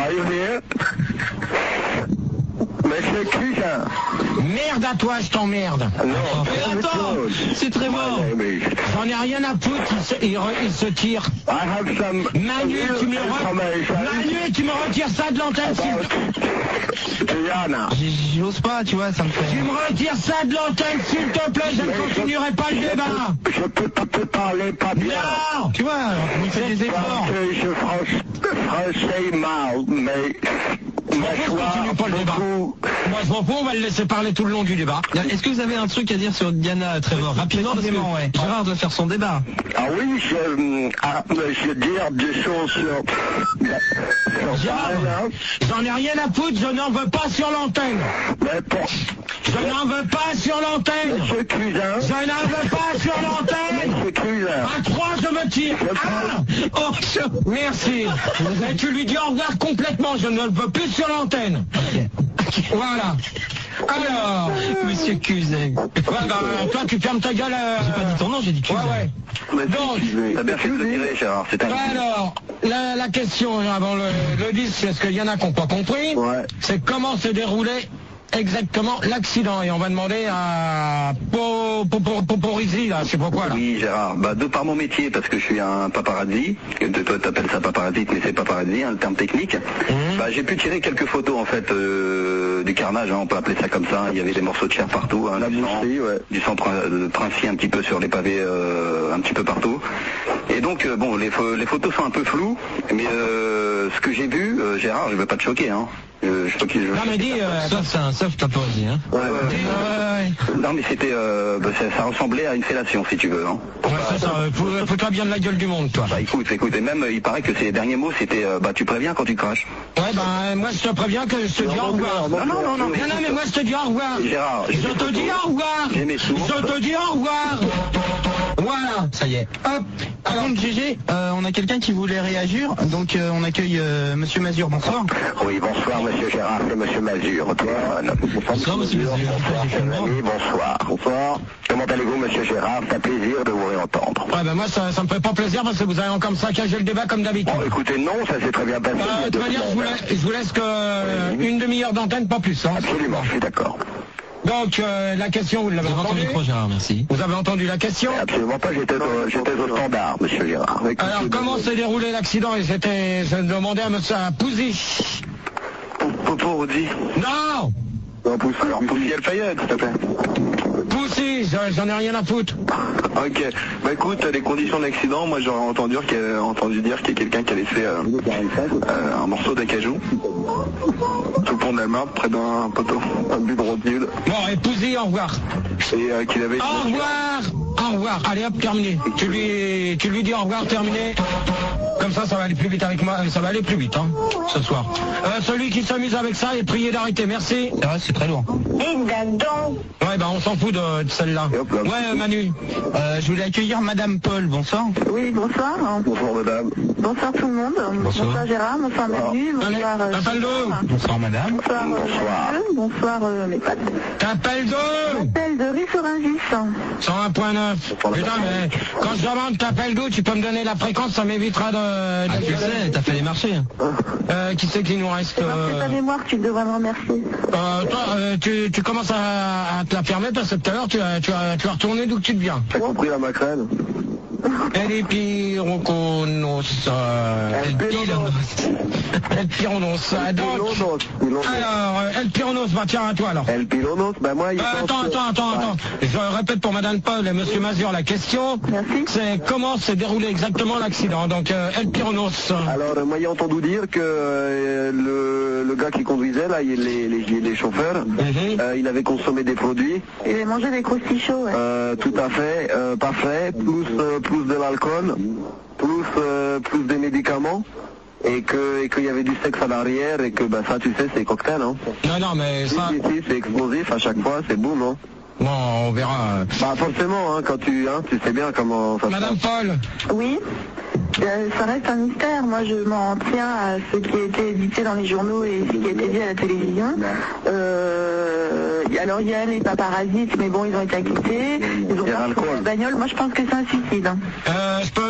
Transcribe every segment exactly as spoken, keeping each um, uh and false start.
Are you here? Monsieur Cusin. Merde à toi, je t'emmerde. Non, Mais attends, c'est très mort. J'en ai rien à foutre, il se, il, re- il se tire. I have some Manu, tu me, re- information Manu, tu me retires ça de l'antenne, s'il te... Diana. J- J'ose pas, tu vois, ça me Tu fait... me retires ça de l'antenne, s'il te plaît, je ne continuerai pas le débat. Je peux pas te parler pas bien. Non. Tu vois, il fait des efforts. Parce que je français, français mal, mais... Moi, je continue pas le débat. Moi, je m'en fous, on va le laisser parler tout le long du débat. Est-ce que vous avez un truc à dire sur Diana, Trevor? Rapidement, parce que ouais. Gérard doit faire son débat. Ah oui, je, ah, je veux dire des choses sur... sur Gérard, Diana. j'en ai rien à foutre, je n'en veux pas sur l'antenne. Mais pour... Je n'en veux pas sur l'antenne. Monsieur Cusin. Je n'en veux pas sur l'antenne. Monsieur Cusin. À trois, je me tire. Ah oh, je- merci. Et tu lui dis au revoir complètement, je ne le veux plus sur l'antenne. Voilà. Alors, Monsieur Cuseg. ouais, bah, toi, tu fermes ta gueule. euh, J'ai pas dit ton nom, j'ai dit Cuseg. Ouais, ouais. Donc, T'as bien fait de le tirer, Gérard. C'est un... bah alors, la, la question avant le, le disque, c'est ce qu'il y en a qui n'ont pas compris, Ouais. c'est comment s'est déroulé exactement l'accident. Et on va demander à Po- Po- Po- Poporizzi, là, je sais pas quoi, là. Oui, Gérard. Bah, de par mon métier, parce que je suis un paparazzi, que toi t'appelles ça paparazzi, mais c'est paparazzi, un terme technique. Mmh. Bah, j'ai pu tirer quelques photos en fait euh, du carnage, hein, on peut appeler ça comme ça. Il y avait des morceaux de chair partout, hein, La du sang, boucherie, ouais. du sang prin- de princier un petit peu sur les pavés, euh, un petit peu partout. Et donc euh, bon, les, pho- les photos sont un peu floues, mais euh, ce que j'ai vu, euh, Gérard, je veux pas te choquer, hein. Euh, je sais pas qui je veux. Non, mais dis, euh, Sauf, c'est un sauf paparazzi, hein. Ouais, ouais, ouais. dis, ouais, ouais. Non mais c'était, euh, bah, ça, ça ressemblait à une fellation si tu veux. Hein. Ouais, c'est ça, euh, fous- fous-toi bien de la gueule du monde, toi. Bah écoute, écoute, et même il paraît que ses derniers mots c'était euh, bah tu préviens quand tu craches. Ouais, ben, moi, je te préviens que je te dis au revoir. Non, non, non, non, Non, non, mais moi, je te dis au revoir. Gérard, Je te dis au revoir. J'ai mes sources. Je te dis au revoir. Voilà, ça y est. Hop. Par contre, G G, euh, on a quelqu'un qui voulait réagir, donc euh, on accueille euh, Monsieur Mazur, bonsoir. Oui, bonsoir, monsieur Gérard, c'est monsieur Mazur au téléphone. Bonsoir, monsieur Mazur. Bonsoir, chers amis, bonsoir. Bonsoir. Comment allez-vous, monsieur Gérard? C'est un plaisir de vous réentendre. Ouais, ben, moi, ça, ça me fait pas plaisir parce que vous avez encore saccagé le débat comme d'habitude. Bon, écoutez, non, ça s'est très bien passé. Euh, de toute manière, je vous laisse, je vous laisse que euh, une demi-heure d'antenne, pas plus. Hein. Absolument, je suis d'accord. Donc, euh, la question, vous l'avez Devant ton entendue. micro, Gérard, merci. Vous avez entendu la question. Absolument pas, j'étais au, j'étais au standard, monsieur Gérard. Alors, comment s'est déroulé l'accident? Et c'était, je demandais à monsieur à Pouzy. Popo, dit. Non, Non, Poussy, alors Poussy El Fayed, s'il te plaît. Pouzy, j'en j'en ai rien à foutre. Ok, bah écoute, les conditions de l'accident, moi j'aurais entendu, qu'il y a- entendu dire qu'il y a quelqu'un qui a laissé euh, euh, un morceau d'acajou sur le pont de la Marne, près d'un poteau, un but de road. Bon, et Pouzy, au revoir. Et euh, qu'il avait... Au revoir. Au revoir. Allez hop, terminé. Tu lui, tu lui dis au revoir, terminé. Comme ça, ça va aller plus vite avec moi. Ça va aller plus vite, hein, ce soir. Euh, celui qui s'amuse avec ça est prié d'arrêter. Merci. C'est vrai, c'est très lourd. Ouais, bah on s'en fout de, de celle-là. Et hop là. Ouais, Manu. Euh, je voulais accueillir Madame Paul, bonsoir. Oui, bonsoir. Bonsoir madame. Bonsoir tout le monde. Bonsoir, Gérard, bonsoir Manu, bonsoir euh, T'appelles d'où? Bonsoir Madame. bonsoir, euh, Mathieu, bonsoir euh, mes potes. T'appelles d'où? J'appelle de Rissorangis. cent un point neuf. Putain, mais quand je demande t'appelles d'où, tu peux me donner la fréquence, ça m'évitera de... de- Ah, tu le sais, t'as fait les marchés. Euh, qui c'est qui nous reste? C'est marqué ta euh, mémoire, tu devrais me remercier. euh, Toi, euh, tu, tu commences à, à te la fermer parce que tout à l'heure, tu, as- tu, as- tu as retourné d'où que tu te viens. T'as compris la macrène? El Piroconos. El Pironos. El Pironos. Donc, alors, euh, El Pironos, bah tiens, à toi alors. El Pilonos, bah moi il Euh, pense attends, que- attends, attends, attends. Je répète pour Madame Paul et Monsieur Mazur la question. Merci. C'est comment s'est déroulé exactement l'accident. Donc, euh, El Pironos. Alors, euh, moi, j'ai entendu dire que euh, le, le gars qui conduisait, là, il- les, les, les chauffeurs, Mhm. euh, il avait consommé des produits, Il avait mangé des croustilles chauds, ouais. euh, tout à fait, euh, pas frais, plus, euh, plus de l'alcool, plus, euh, plus des médicaments, et que et qu'il y avait du sexe à l'arrière, et que bah, ça, tu sais, c'est cocktail, hein. Non, non, mais Si, ça, si, si, c'est explosif à chaque fois, c'est boum, hein. bon, on verra. euh. Bah, forcément, hein, quand tu, hein, tu sais bien comment ça se Madame passe. Paul. Oui. Euh, ça reste un mystère. Moi, je m'en tiens à ce qui a été édité dans les journaux et ce qui a été dit à la télévision. Euh, alors, il y a les paparazzi, mais bon, ils ont été acquittés. Ils ont Il y a pas l'alcool. la bagnole. Moi, je pense que c'est un suicide. hein. Euh, je peux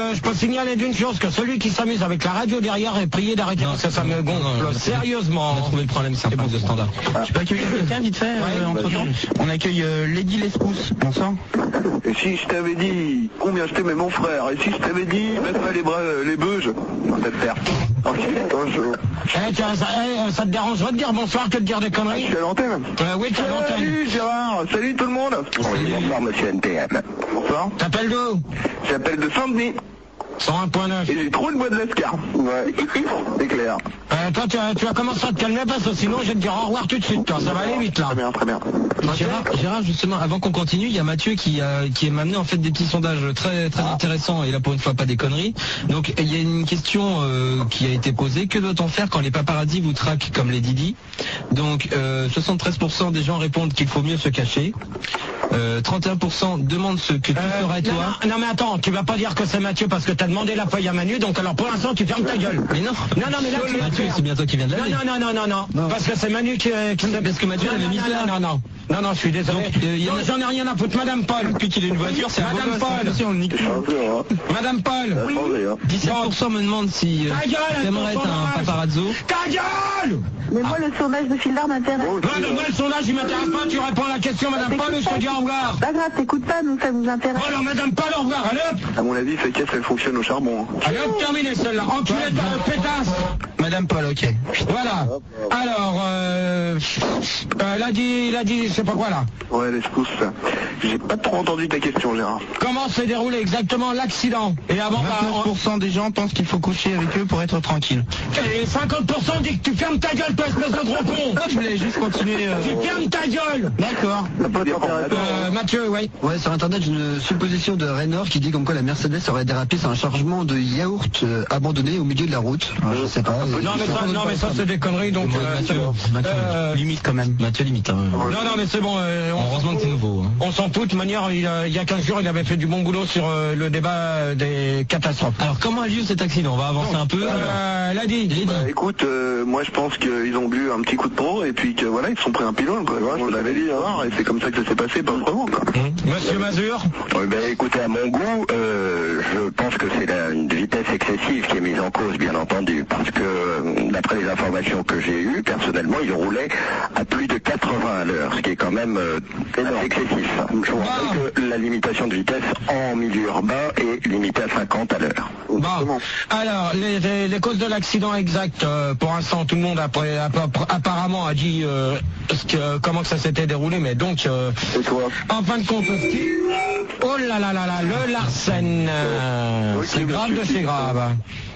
euh, je peux signaler d'une chose, que celui qui s'amuse avec la radio derrière est prié d'arrêter. Non, ça, ça me gonfle, sérieusement. On a trouvé le problème, c'est un poste de standard. Je peux accueillir quelqu'un vite fait, euh, entre temps. On accueille euh, Lady Lescousse, bonsoir. Et si je t'avais dit combien je t'aimais mon frère, et si je t'avais dit mettre les bras, les beuges, on va te faire. Ok, bonjour. Eh, tiens, ça, eh, ça te dérangerait de dire bonsoir que de dire des Je conneries? suis à l'antenne. Euh, oui, tu es à l'antenne. Salut Gérard, salut tout le monde. Oui, bonsoir, monsieur N T M. Bonsoir. T'appelles d'où? J'appelle de Saint-Denis. cent un point neuf. Et j'ai trop une boîte de l'Escar. Ouais, c'est clair. Euh, toi, tu, tu vas commencer à te calmer parce que sinon je vais te dire au revoir tout de suite, toi. Ça va aller vite, là. Très bien, très bien. Gérard, Gérard, justement, avant qu'on continue, il y a Mathieu qui a qui m'a amené en fait des petits sondages très très intéressants et là pour une fois pas des conneries. Donc il y a une question euh, qui a été posée. Que doit-on faire quand les paparazzis vous traquent comme les Didi? Donc euh, soixante-treize pour cent des gens répondent qu'il faut mieux se cacher. Euh, trente et un pour cent demandent ce que tu Euh, ferais non, toi. non, non, mais attends, tu vas pas dire que c'est Mathieu parce que t'as demandé la feuille à Manu, donc alors pour l'instant tu fermes ta gueule. Mais non. Non, non, mais là tu Mathieu, c'est bien toi qui viens de Non, l'année. non, non, non, non, non, parce que c'est Manu qui... qui... Parce que Mathieu non, avait non, mis non, ça. non, non, non, non, non, je suis désolé. Donc, euh, y en a- Non, j'en ai rien à foutre, Madame Paul. Depuis qu'il a une voiture, c'est un beau Madame gosse, Paul. hein. Si, on le nique. Bonjour. Madame Paul. Ça a changé, hein. dix-sept pour cent me demandent si euh, Ta gueule, t'aimerais ton être un sondage. paparazzo. Ta gueule. Mais moi, le sondage de Fildar m'intéresse. Bon, Ouais, mais moi, le sondage, il m'intéresse pas, tu réponds à la question, Madame Paul, ou je te dis au revoir. Pas grave, t'écoutes pas, nous, ça nous intéresse. Bon, alors, Madame Paul, au revoir, allez hop. À mon avis, cette caisse, elle fonctionne au charbon. hein. Allez hop, terminé celle-là. Enculé de pétasse. Madame Paul, ok. Voilà. Alors, euh, euh, il a dit, il a dit, je sais pas quoi là. Ouais, les secousses. J'ai pas trop entendu ta question, Gérard. Comment s'est déroulé exactement l'accident? Et avant, bah, vingt-neuf pour cent des gens pensent qu'il faut coucher avec eux pour être tranquille. on- et cinquante pour cent dit que tu fermes ta gueule, toi, espèce de gros con. Je voulais juste continuer. euh, Tu fermes ta gueule. D'accord. T'as pas d'intérêt. Euh, Mathieu, oui. Ouais, sur internet, j'ai une supposition de Raynor qui dit comme quoi la Mercedes aurait dérapé sur un chargement de yaourt euh, abandonné au milieu de la route. Alors, je sais pas. Non, mais ça, non, mais ça c'est des conneries, donc... euh, Mathieu, c'est bon. Mathieu, Euh, limite quand même. Mathieu limite. Hein. Non, non, mais c'est bon. euh, on- Heureusement que c'est nouveau. Hein. On s'en fout, de toute manière, il, a- il y a quinze jours, il avait fait du bon boulot sur euh, le débat euh, des catastrophes. Alors comment a lieu cet accident? On va avancer un peu. Euh, l'a dit. Lady. Bah, écoute, euh, moi je pense qu'ils ont bu un petit coup de pro et puis que voilà, ils se sont pris un pilon, quoi. Voilà, je vous l'avais dit, hein, et c'est comme ça que ça s'est passé, pas autrement, quoi. Monsieur Mazur. Oui, ben, écoutez, à mon goût, euh, je pense que c'est la, une vitesse excessive qui est mise en cause, bien entendu, parce que euh, d'après les informations que j'ai eues, personnellement, il roulait à plus de quatre-vingts à l'heure, ce qui est quand même euh, assez excessif. Je vous rappelle que la limitation de vitesse en milieu urbain est limitée à cinquante à l'heure. Bon, alors, les, les- les causes de l'accident exact, euh, pour l'instant, tout le monde après, app- apparemment a dit euh, ce que, comment que ça s'était déroulé, mais donc, euh, Et toi? en fin de compte, ce qui- oh là là là là, le Larsen, euh, Oui, c'est oui, grave de monsieur. chez grave.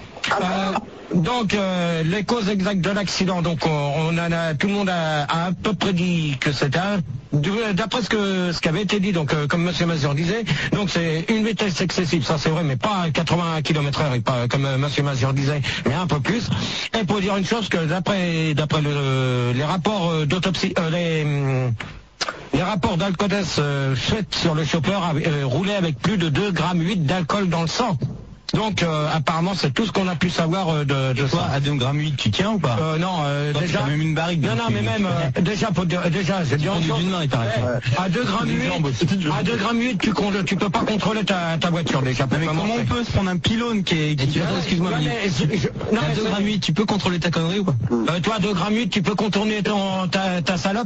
Euh, donc euh, les causes exactes de l'accident, donc on, on en a, tout le monde a, a à peu près dit que c'était un- d'après ce que ce qui avait été dit, donc euh, comme Monsieur Mazur disait, donc c'est une vitesse excessive, ça c'est vrai, mais pas à quatre-vingts kilomètres heure, et pas comme euh, Monsieur Mazur disait, mais un peu plus. Et pour dire une chose, que d'après d'après le- les rapports euh, d'autopsie, euh, les hum, les rapports d'alcotest euh, faits sur le chauffeur avaient, euh, roulait avec plus de deux virgule huit grammes d'alcool dans le sang. Donc euh, apparemment c'est tout ce qu'on a pu savoir euh, de, de Toi, ça. à deux virgule huit, tu tiens ou pas? Euh, non, euh, Toi, c'est déjà. quand même une barrique, Non, donc non, tu- mais même tu euh, déjà, faut dire, déjà, j'ai dit en conduis chose. d'une main, il paraît. À deux virgule huit, à deux virgule huit, tu con- tu peux pas contrôler ta, ta voiture déjà. pour Mais comment commencer. on peut se prendre un pylône qui est... Et Qui... tu- Attends, excuse-moi, Ouais, mais... mais je- je- non, à mais deux c'est- virgule huit, tu peux contrôler ta connerie ou pas? Euh, toi, à deux virgule huit, tu peux contourner ton, ta, ta salope.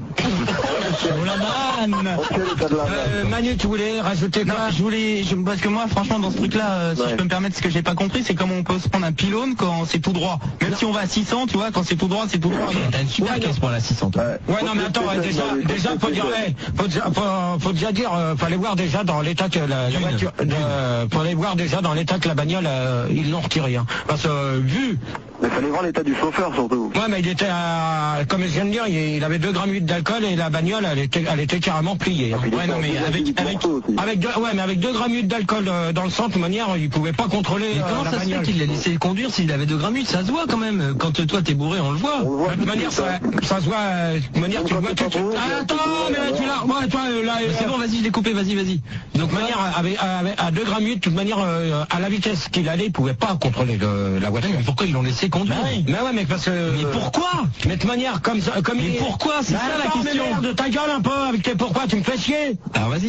Oh la manne. Euh, Manu, tu voulais rajouter Non, quoi? je voulais, je- parce que moi, franchement, dans ce truc-là, euh, si je peux me permettre, ce que j'ai pas compris, c'est comment on peut se prendre un pylône quand c'est tout droit. Même si on va à six cents, tu vois, quand c'est tout droit, c'est tout droit. T'as une super Ouais, caisse pour la six cents, toi. Ouais, non, mais attends, ouais, déjà, déjà, faut dire, hey, faut, déjà- faut, faut déjà dire, euh, fallait voir déjà dans l'état que la, la voiture, de, fallait voir déjà dans l'état que la bagnole, euh, ils l'ont retiré, hein. Parce que, euh, vu, Mais fallait voir l'état du chauffeur, surtout. ouais, mais il était à, comme je viens de dire, il, il avait deux virgule huit grammes d'alcool et la bagnole, elle était, elle était carrément pliée, hein. Ouais, non, mais avec, avec, Avec deux, ouais, mais avec deux virgule huit grammes d'alcool euh, dans le sang, de toute manière, il pouvait pas contrôler mais euh, comment la ça se fait bagnole. qu'il l'a laissé conduire s'il avait deux grammes huit? Ça se voit quand même. Quand toi t'es bourré, on le voit. On le voit De toute manière, ça, ça se voit, euh, de toute manière, tu le vois tout de suite. Ah, attends, mais tu l'as, ouais, toi, euh, là, Mais c'est euh, bon, vas-y, je l'ai coupé, vas-y, vas-y. donc, de manière, avec, avec- à deux virgule huit grammes, de toute manière, euh, à la vitesse qu'il allait, il pouvait pas contrôler le- la voiture. Mais pourquoi ils l'ont laissé conduire? Mais ouais, mais parce que. Mais pourquoi? Mais de toute manière, comme ça, comme Mais il- pourquoi? C'est Mais ça la attends, question. Mais merde, ta gueule un peu avec tes pourquoi, tu me fais chier. Alors vas-y.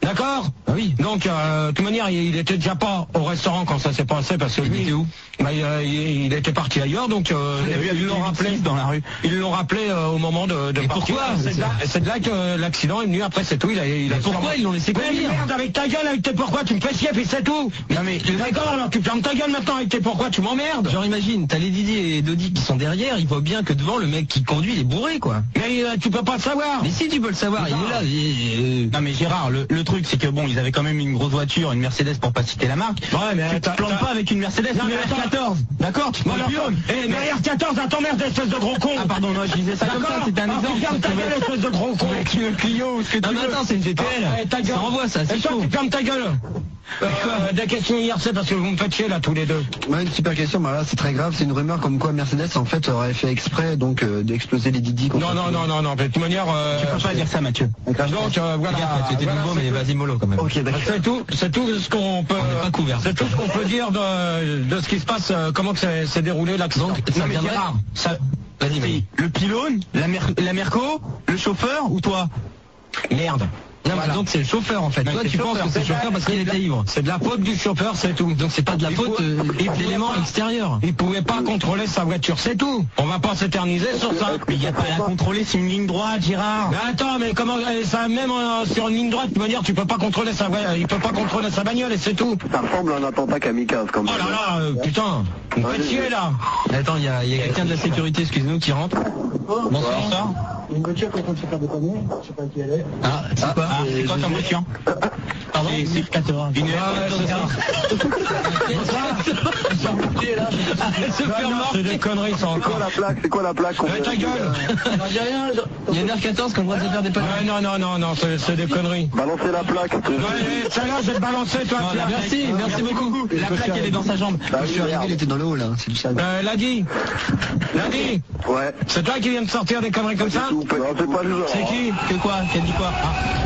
D'accord? Oui. Donc, euh, de toute manière, il, il était déjà pas au restaurant quand ça s'est passé parce que Il lui, était où? bah, il, il, il était parti ailleurs, donc euh, ils l'ont rappelé dans la rue. Ils l'ont rappelé euh, au moment de, de Et partir. pourquoi? C'est de là, c'est de là que euh, l'accident est venu. Après, c'est tout. Il a, il a Pourquoi ils l'ont laissé Mais conduire? merde, avec ta gueule, avec tes pourquoi, tu me fais chier, puis c'est tout. Non mais D'accord, alors tu fermes ta gueule maintenant avec tes pourquoi, tu m'emmerdes. genre imagine, t'as les Didier et Dodi qui sont derrière, ils voient bien que devant le mec qui conduit il est bourré quoi. Mais euh, tu peux pas le savoir. Mais si tu peux le savoir, il est là. il- Non mais Gérard, le, le truc c'est que bon, ils avaient quand même une grosse voiture, une Mercedes pour pas citer la marque. Ouais, mais Tu te t'as- plantes t'as- pas avec une Mercedes, Non, une mais R attends. quatorze. D'accord, tu te Bon, alors, plantes. eh, mais R quatorze, à t'emmerde, espèce de gros con. Ah pardon, non, je disais ça comme ça, D'accord. c'était un Ah, exemple. tu fermes ta Ça gueule, pouvait- espèce de gros con. Avec une Clio ou ce que tu Ah mais veux. attends, c'est une G T L. Eh, ta gueule. Ça envoie ça, Et c'est toi, chaud. tu fermes ta gueule. Euh, des questions I R C parce que vous me faites chier là tous les deux. Ouais, une super question, bah là c'est très grave, c'est une rumeur comme quoi Mercedes en fait aurait fait exprès donc euh, d'exploser les Didi. contre- Non, non, non, non, non, de toute manière. Euh, Tu peux pas dire ça, Mathieu. donc euh, voilà. Regarde, tu étais voilà, nouveau c'est mais tout. vas-y mollo quand même. Ok, d'accord. C'est tout, c'est tout ce qu'on peut. On n'est pas couvert. C'est tout ce qu'on peut dire de, de ce qui se passe, euh, comment que c'est- s'est déroulé l'accident. Donc, ça Non, mais viendrait- Gérard, Ça, Vas-y vas-y. le pylône, la, mer la Merco, le chauffeur ou toi? merde. Non Voilà. mais donc c'est le chauffeur en fait. Non, Toi c'est tu le penses chauffeur, que c'est le c'est chauffeur de- parce qu'il c'est de était la- ivre. C'est de la faute du chauffeur, c'est tout. Donc c'est pas de la Il faute faut- euh, il faut d'éléments pas- extérieurs. Il pouvait pas contrôler sa voiture, c'est tout. On va pas s'éterniser sur ça. Mais il y a pas à la contrôler, c'est une ligne droite, Gérard. Mais attends, mais comment euh, ça même euh, sur une ligne droite, tu veux dire, tu peux pas contrôler sa voiture, il peut pas contrôler sa bagnole et c'est tout. Ça ressemble à un attentat kamikaze comme Oh ça. là là, euh, putain, vous me faites chier là. Attends, il y a, il y a quelqu'un de la sécurité, excuse-nous, qui rentre. Bonsoir. Une voiture qui est en train de se faire déconner, je sais pas qui elle est. Ah, c'est quoi? Ah, c'est quoi comme voiture? Pardon? C'est- c'est quatorze. Une Ah, ouais, c'est ça. Se faire Non, c'est des conneries, ça C'est quoi encore. la plaque? C'est quoi la plaque qu'on Ouais, ta veut- gueule. Il y a une R quatorze qui a le droit de se faire des panneaux. Ouais, non, non, non, non, c'est c'est des conneries. Balancez la plaque. Ouais, ouais, celle-là, je vais te balancer, toi. Voilà, merci, merci beaucoup. La plaque, elle est dans sa jambe. Bah Je oui, suis arrivé, merde. il était dans le haut là, c'est le chat. Euh, Ladi, Ladi, Ouais. c'est toi qui viens de sortir des conneries comme ça? Tout, non, c'est pas le genre. C'est qui? Que quoi? Qu'elle dit quoi?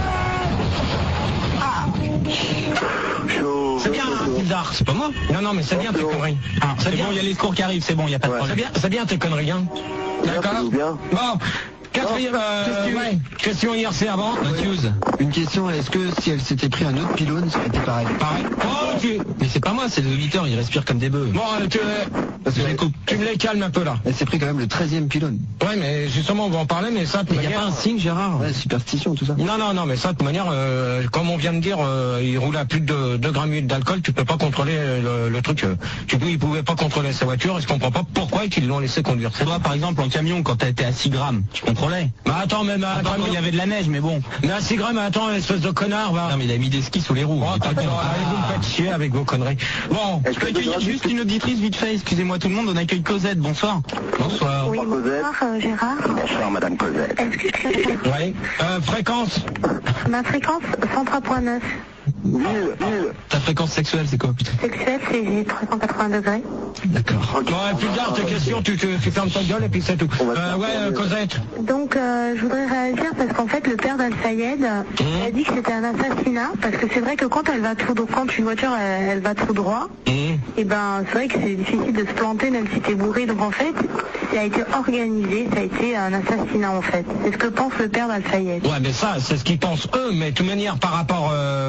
Chaud. C'est bien, Tildar. C'est pas moi. Non, non, mais c'est bien tes conneries. Ah, C'est c'est bien. bon, il y a les secours qui arrivent, c'est bon, il y a pas de Ouais. C'est problème. bien, c'est bien tes conneries, hein. D'accord. c'est bien. Bon, quatrième, euh, ouais, question I R C avant. Matthews. Une question, est-ce que si elle s'était pris un autre pylône, ça aurait été pareil? Pareil. Oh, tu... Mais c'est pas moi, c'est les auditeurs, ils respirent comme des bœufs. Bon, euh, tu, Parce que tu, tu me les calmes un peu là. elle s'est pris quand même le treizième pylône. Ouais, mais justement, on va en parler, mais ça, de Il n'y a manière- pas un signe, Gérard. Ouais, superstition, tout ça. Non, non, non, mais ça, de toute manière, euh, comme on vient de dire, euh, il roule à plus de deux grammes d'alcool, tu peux pas contrôler le, le truc. euh, tu peux, il pouvait pas contrôler sa voiture, et je comprends pas pourquoi ils l'ont laissé conduire. Toi, par exemple, en camion, quand t'as été à six grammes, tu contrôlais. Mais attends, même à, Attends, quand il y avait de la neige, mais bon. mais à six grammes, attends, espèce de connard, va. Non mais il a mis des skis sous les roues. Bon, il est pas attends, con. allez, vous me faites chier avec vos conneries. Bon, Je peux accueillir juste une auditrice vite fait, excusez-moi tout le monde, on accueille Cosette, bonsoir. Bonsoir. Oui, Cosette. bonsoir euh, Gérard. Bonsoir, Madame Cosette. Est-ce que je peux ouais. Euh, fréquence. ma fréquence cent trois point neuf Mille, mille. Ta fréquence sexuelle, c'est quoi, putain? sexuelle, c'est j'ai trois cent quatre-vingts degrés. D'accord. Bon, ouais, plus tard, tes questions, tu, tu, tu fermes ta gueule et puis c'est tout. On va Euh, faire ouais, euh, tourner. Cosette. Donc euh, je voudrais réagir parce qu'en fait le père d'Al-Fayed a dit que c'était un assassinat parce que c'est vrai que quand elle va tout droit, quand une voiture elle, elle va tout droit, Mmh. et ben c'est vrai que c'est difficile de se planter même si t'es bourré. Donc en fait ça a été organisé, ça a été un assassinat en fait. C'est ce que pense le père d'Al-Fayed. Ouais, mais ça, c'est ce qu'ils pensent eux, mais de toute manière, par rapport, euh,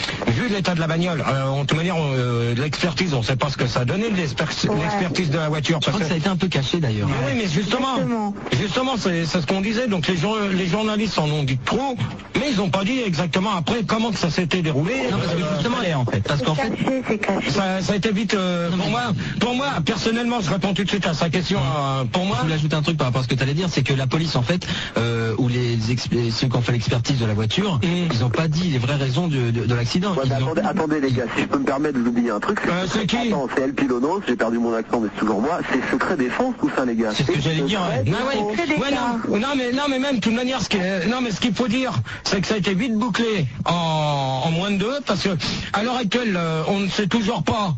vu l'état de la bagnole, euh, en toute manière, euh, l'expertise, on sait pas ce que ça a donné, l'exper- Ouais. l'expertise de la voiture. Je parce crois que ça a été un peu caché d'ailleurs. Mais oui, mais justement, Exactement. justement, c'est c'est ce qu'on disait. Donc les, jour- les journalistes en ont dit trop, mais ils n'ont pas dit exactement après comment que ça s'était déroulé. Non, parce que justement, Euh, en fait, parce qu'en C'est fait, caché, c'est caché. ça, ça a été vite. euh, pour moi, pour moi, personnellement, je réponds tout de suite à sa question. euh, pour moi, je voulais ajouter un truc par rapport à ce que tu allais dire, c'est que la police en fait, euh, ou les exp- ceux qui ont fait l'expertise de la voiture, Mm. ils n'ont pas dit les vraies raisons de, de, de l'accident. Ouais, Ils mais ont- attendez, attendez les gars, si je peux me permettre de vous dire un truc. Euh, c'est qui Attends, c'est El Pilonos, j'ai perdu mon accent mais c'est toujours moi. C'est secret défense tout ça les gars. C'est ce que j'allais dire, ouais. Non, ouais, C'est des ouais, cas. non, non, mais non, mais même de toute manière, ce qui est- non, mais ce qu'il faut dire, c'est que ça a été vite bouclé en, en moins de deux, parce que à l'heure actuelle, euh, on ne sait toujours pas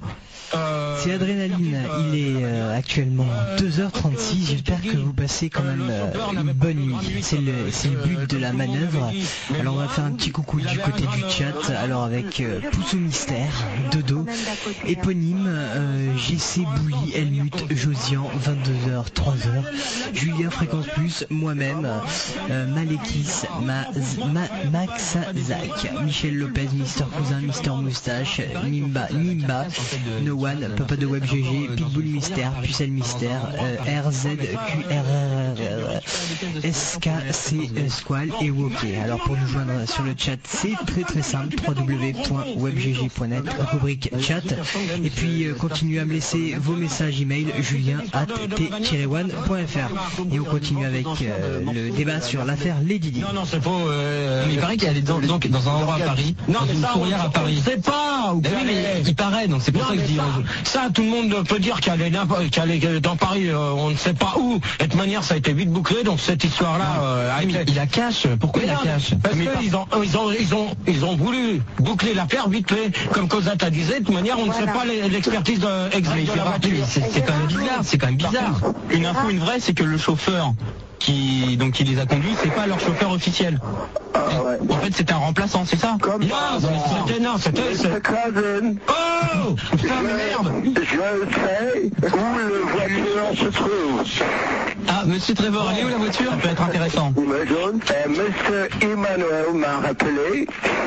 Euh, C'est Adrénaline, il est euh, actuellement deux heures trente-six, j'espère que vous passez quand même euh, une bonne nuit, c'est le, c'est le but de la manœuvre. Alors on va faire un petit coucou du côté du chat, alors avec euh, Pouce au Mystère, Dodo, Éponyme, euh, G C Bouli, Helmut, Josian, vingt-deux heures, trois heures, Julien Fréquence Plus, moi-même, euh, Malekis, Ma, Ma, Max Zach, Michel Lopez, Mister Cousin, Mister Moustache, Nimba, Nimba, No One, Papa de Web G G, Pitbull Mystère, Pucelle Mystère, euh, R Z Q R R R, S K C Squall et Woké. Alors pour nous joindre sur le chat, c'est très très simple, w w w point webgg point net, rubrique chat, et puis euh, continuez à me laisser vos messages email, julien arobase t tiret one point f r, et on continue avec euh, le débat sur l'affaire Lady Di. Non, non, c'est faux. Euh, Mais il paraît qu'elle est dans, donc, dans un endroit à Paris, non, dans mais une ça, fourrière on- à Paris. on sait pas où Ben oui, mais il paraît, donc c'est pour Non, ça que je mais dis... ça, ça, tout le monde peut dire qu'elle est, n'importe- qu'elle est dans Paris, euh, on ne sait pas où. Et de toute manière, ça a été vite bouclé, donc cette histoire-là euh, a Ah, mais été... il la cache, pourquoi il la Non, cache? Parce Mais qu'ils ont, ils ont, ils ont, ils ont voulu boucler l'affaire vite fait, comme Cosette a disait. De toute manière, on ne sait pas les- l'expertise de- exacte Mais de la Gérard, voiture. c'est c'est quand même bizarre, c'est quand même bizarre. Une info, une vraie, c'est que le chauffeur qui donc qui les a conduits, c'est pas leur chauffeur officiel. En fait, c'est un remplaçant, c'est ça? Comme Non, c'était, non, c'était, c'est- Mister Cousin, oh, putain, mais merde. je sais où le voiture se trouve. Ah, monsieur Trevor, elle est où la voiture? Ça peut être intéressant. Imagine, euh, Monsieur Emmanuel m'a rappelé.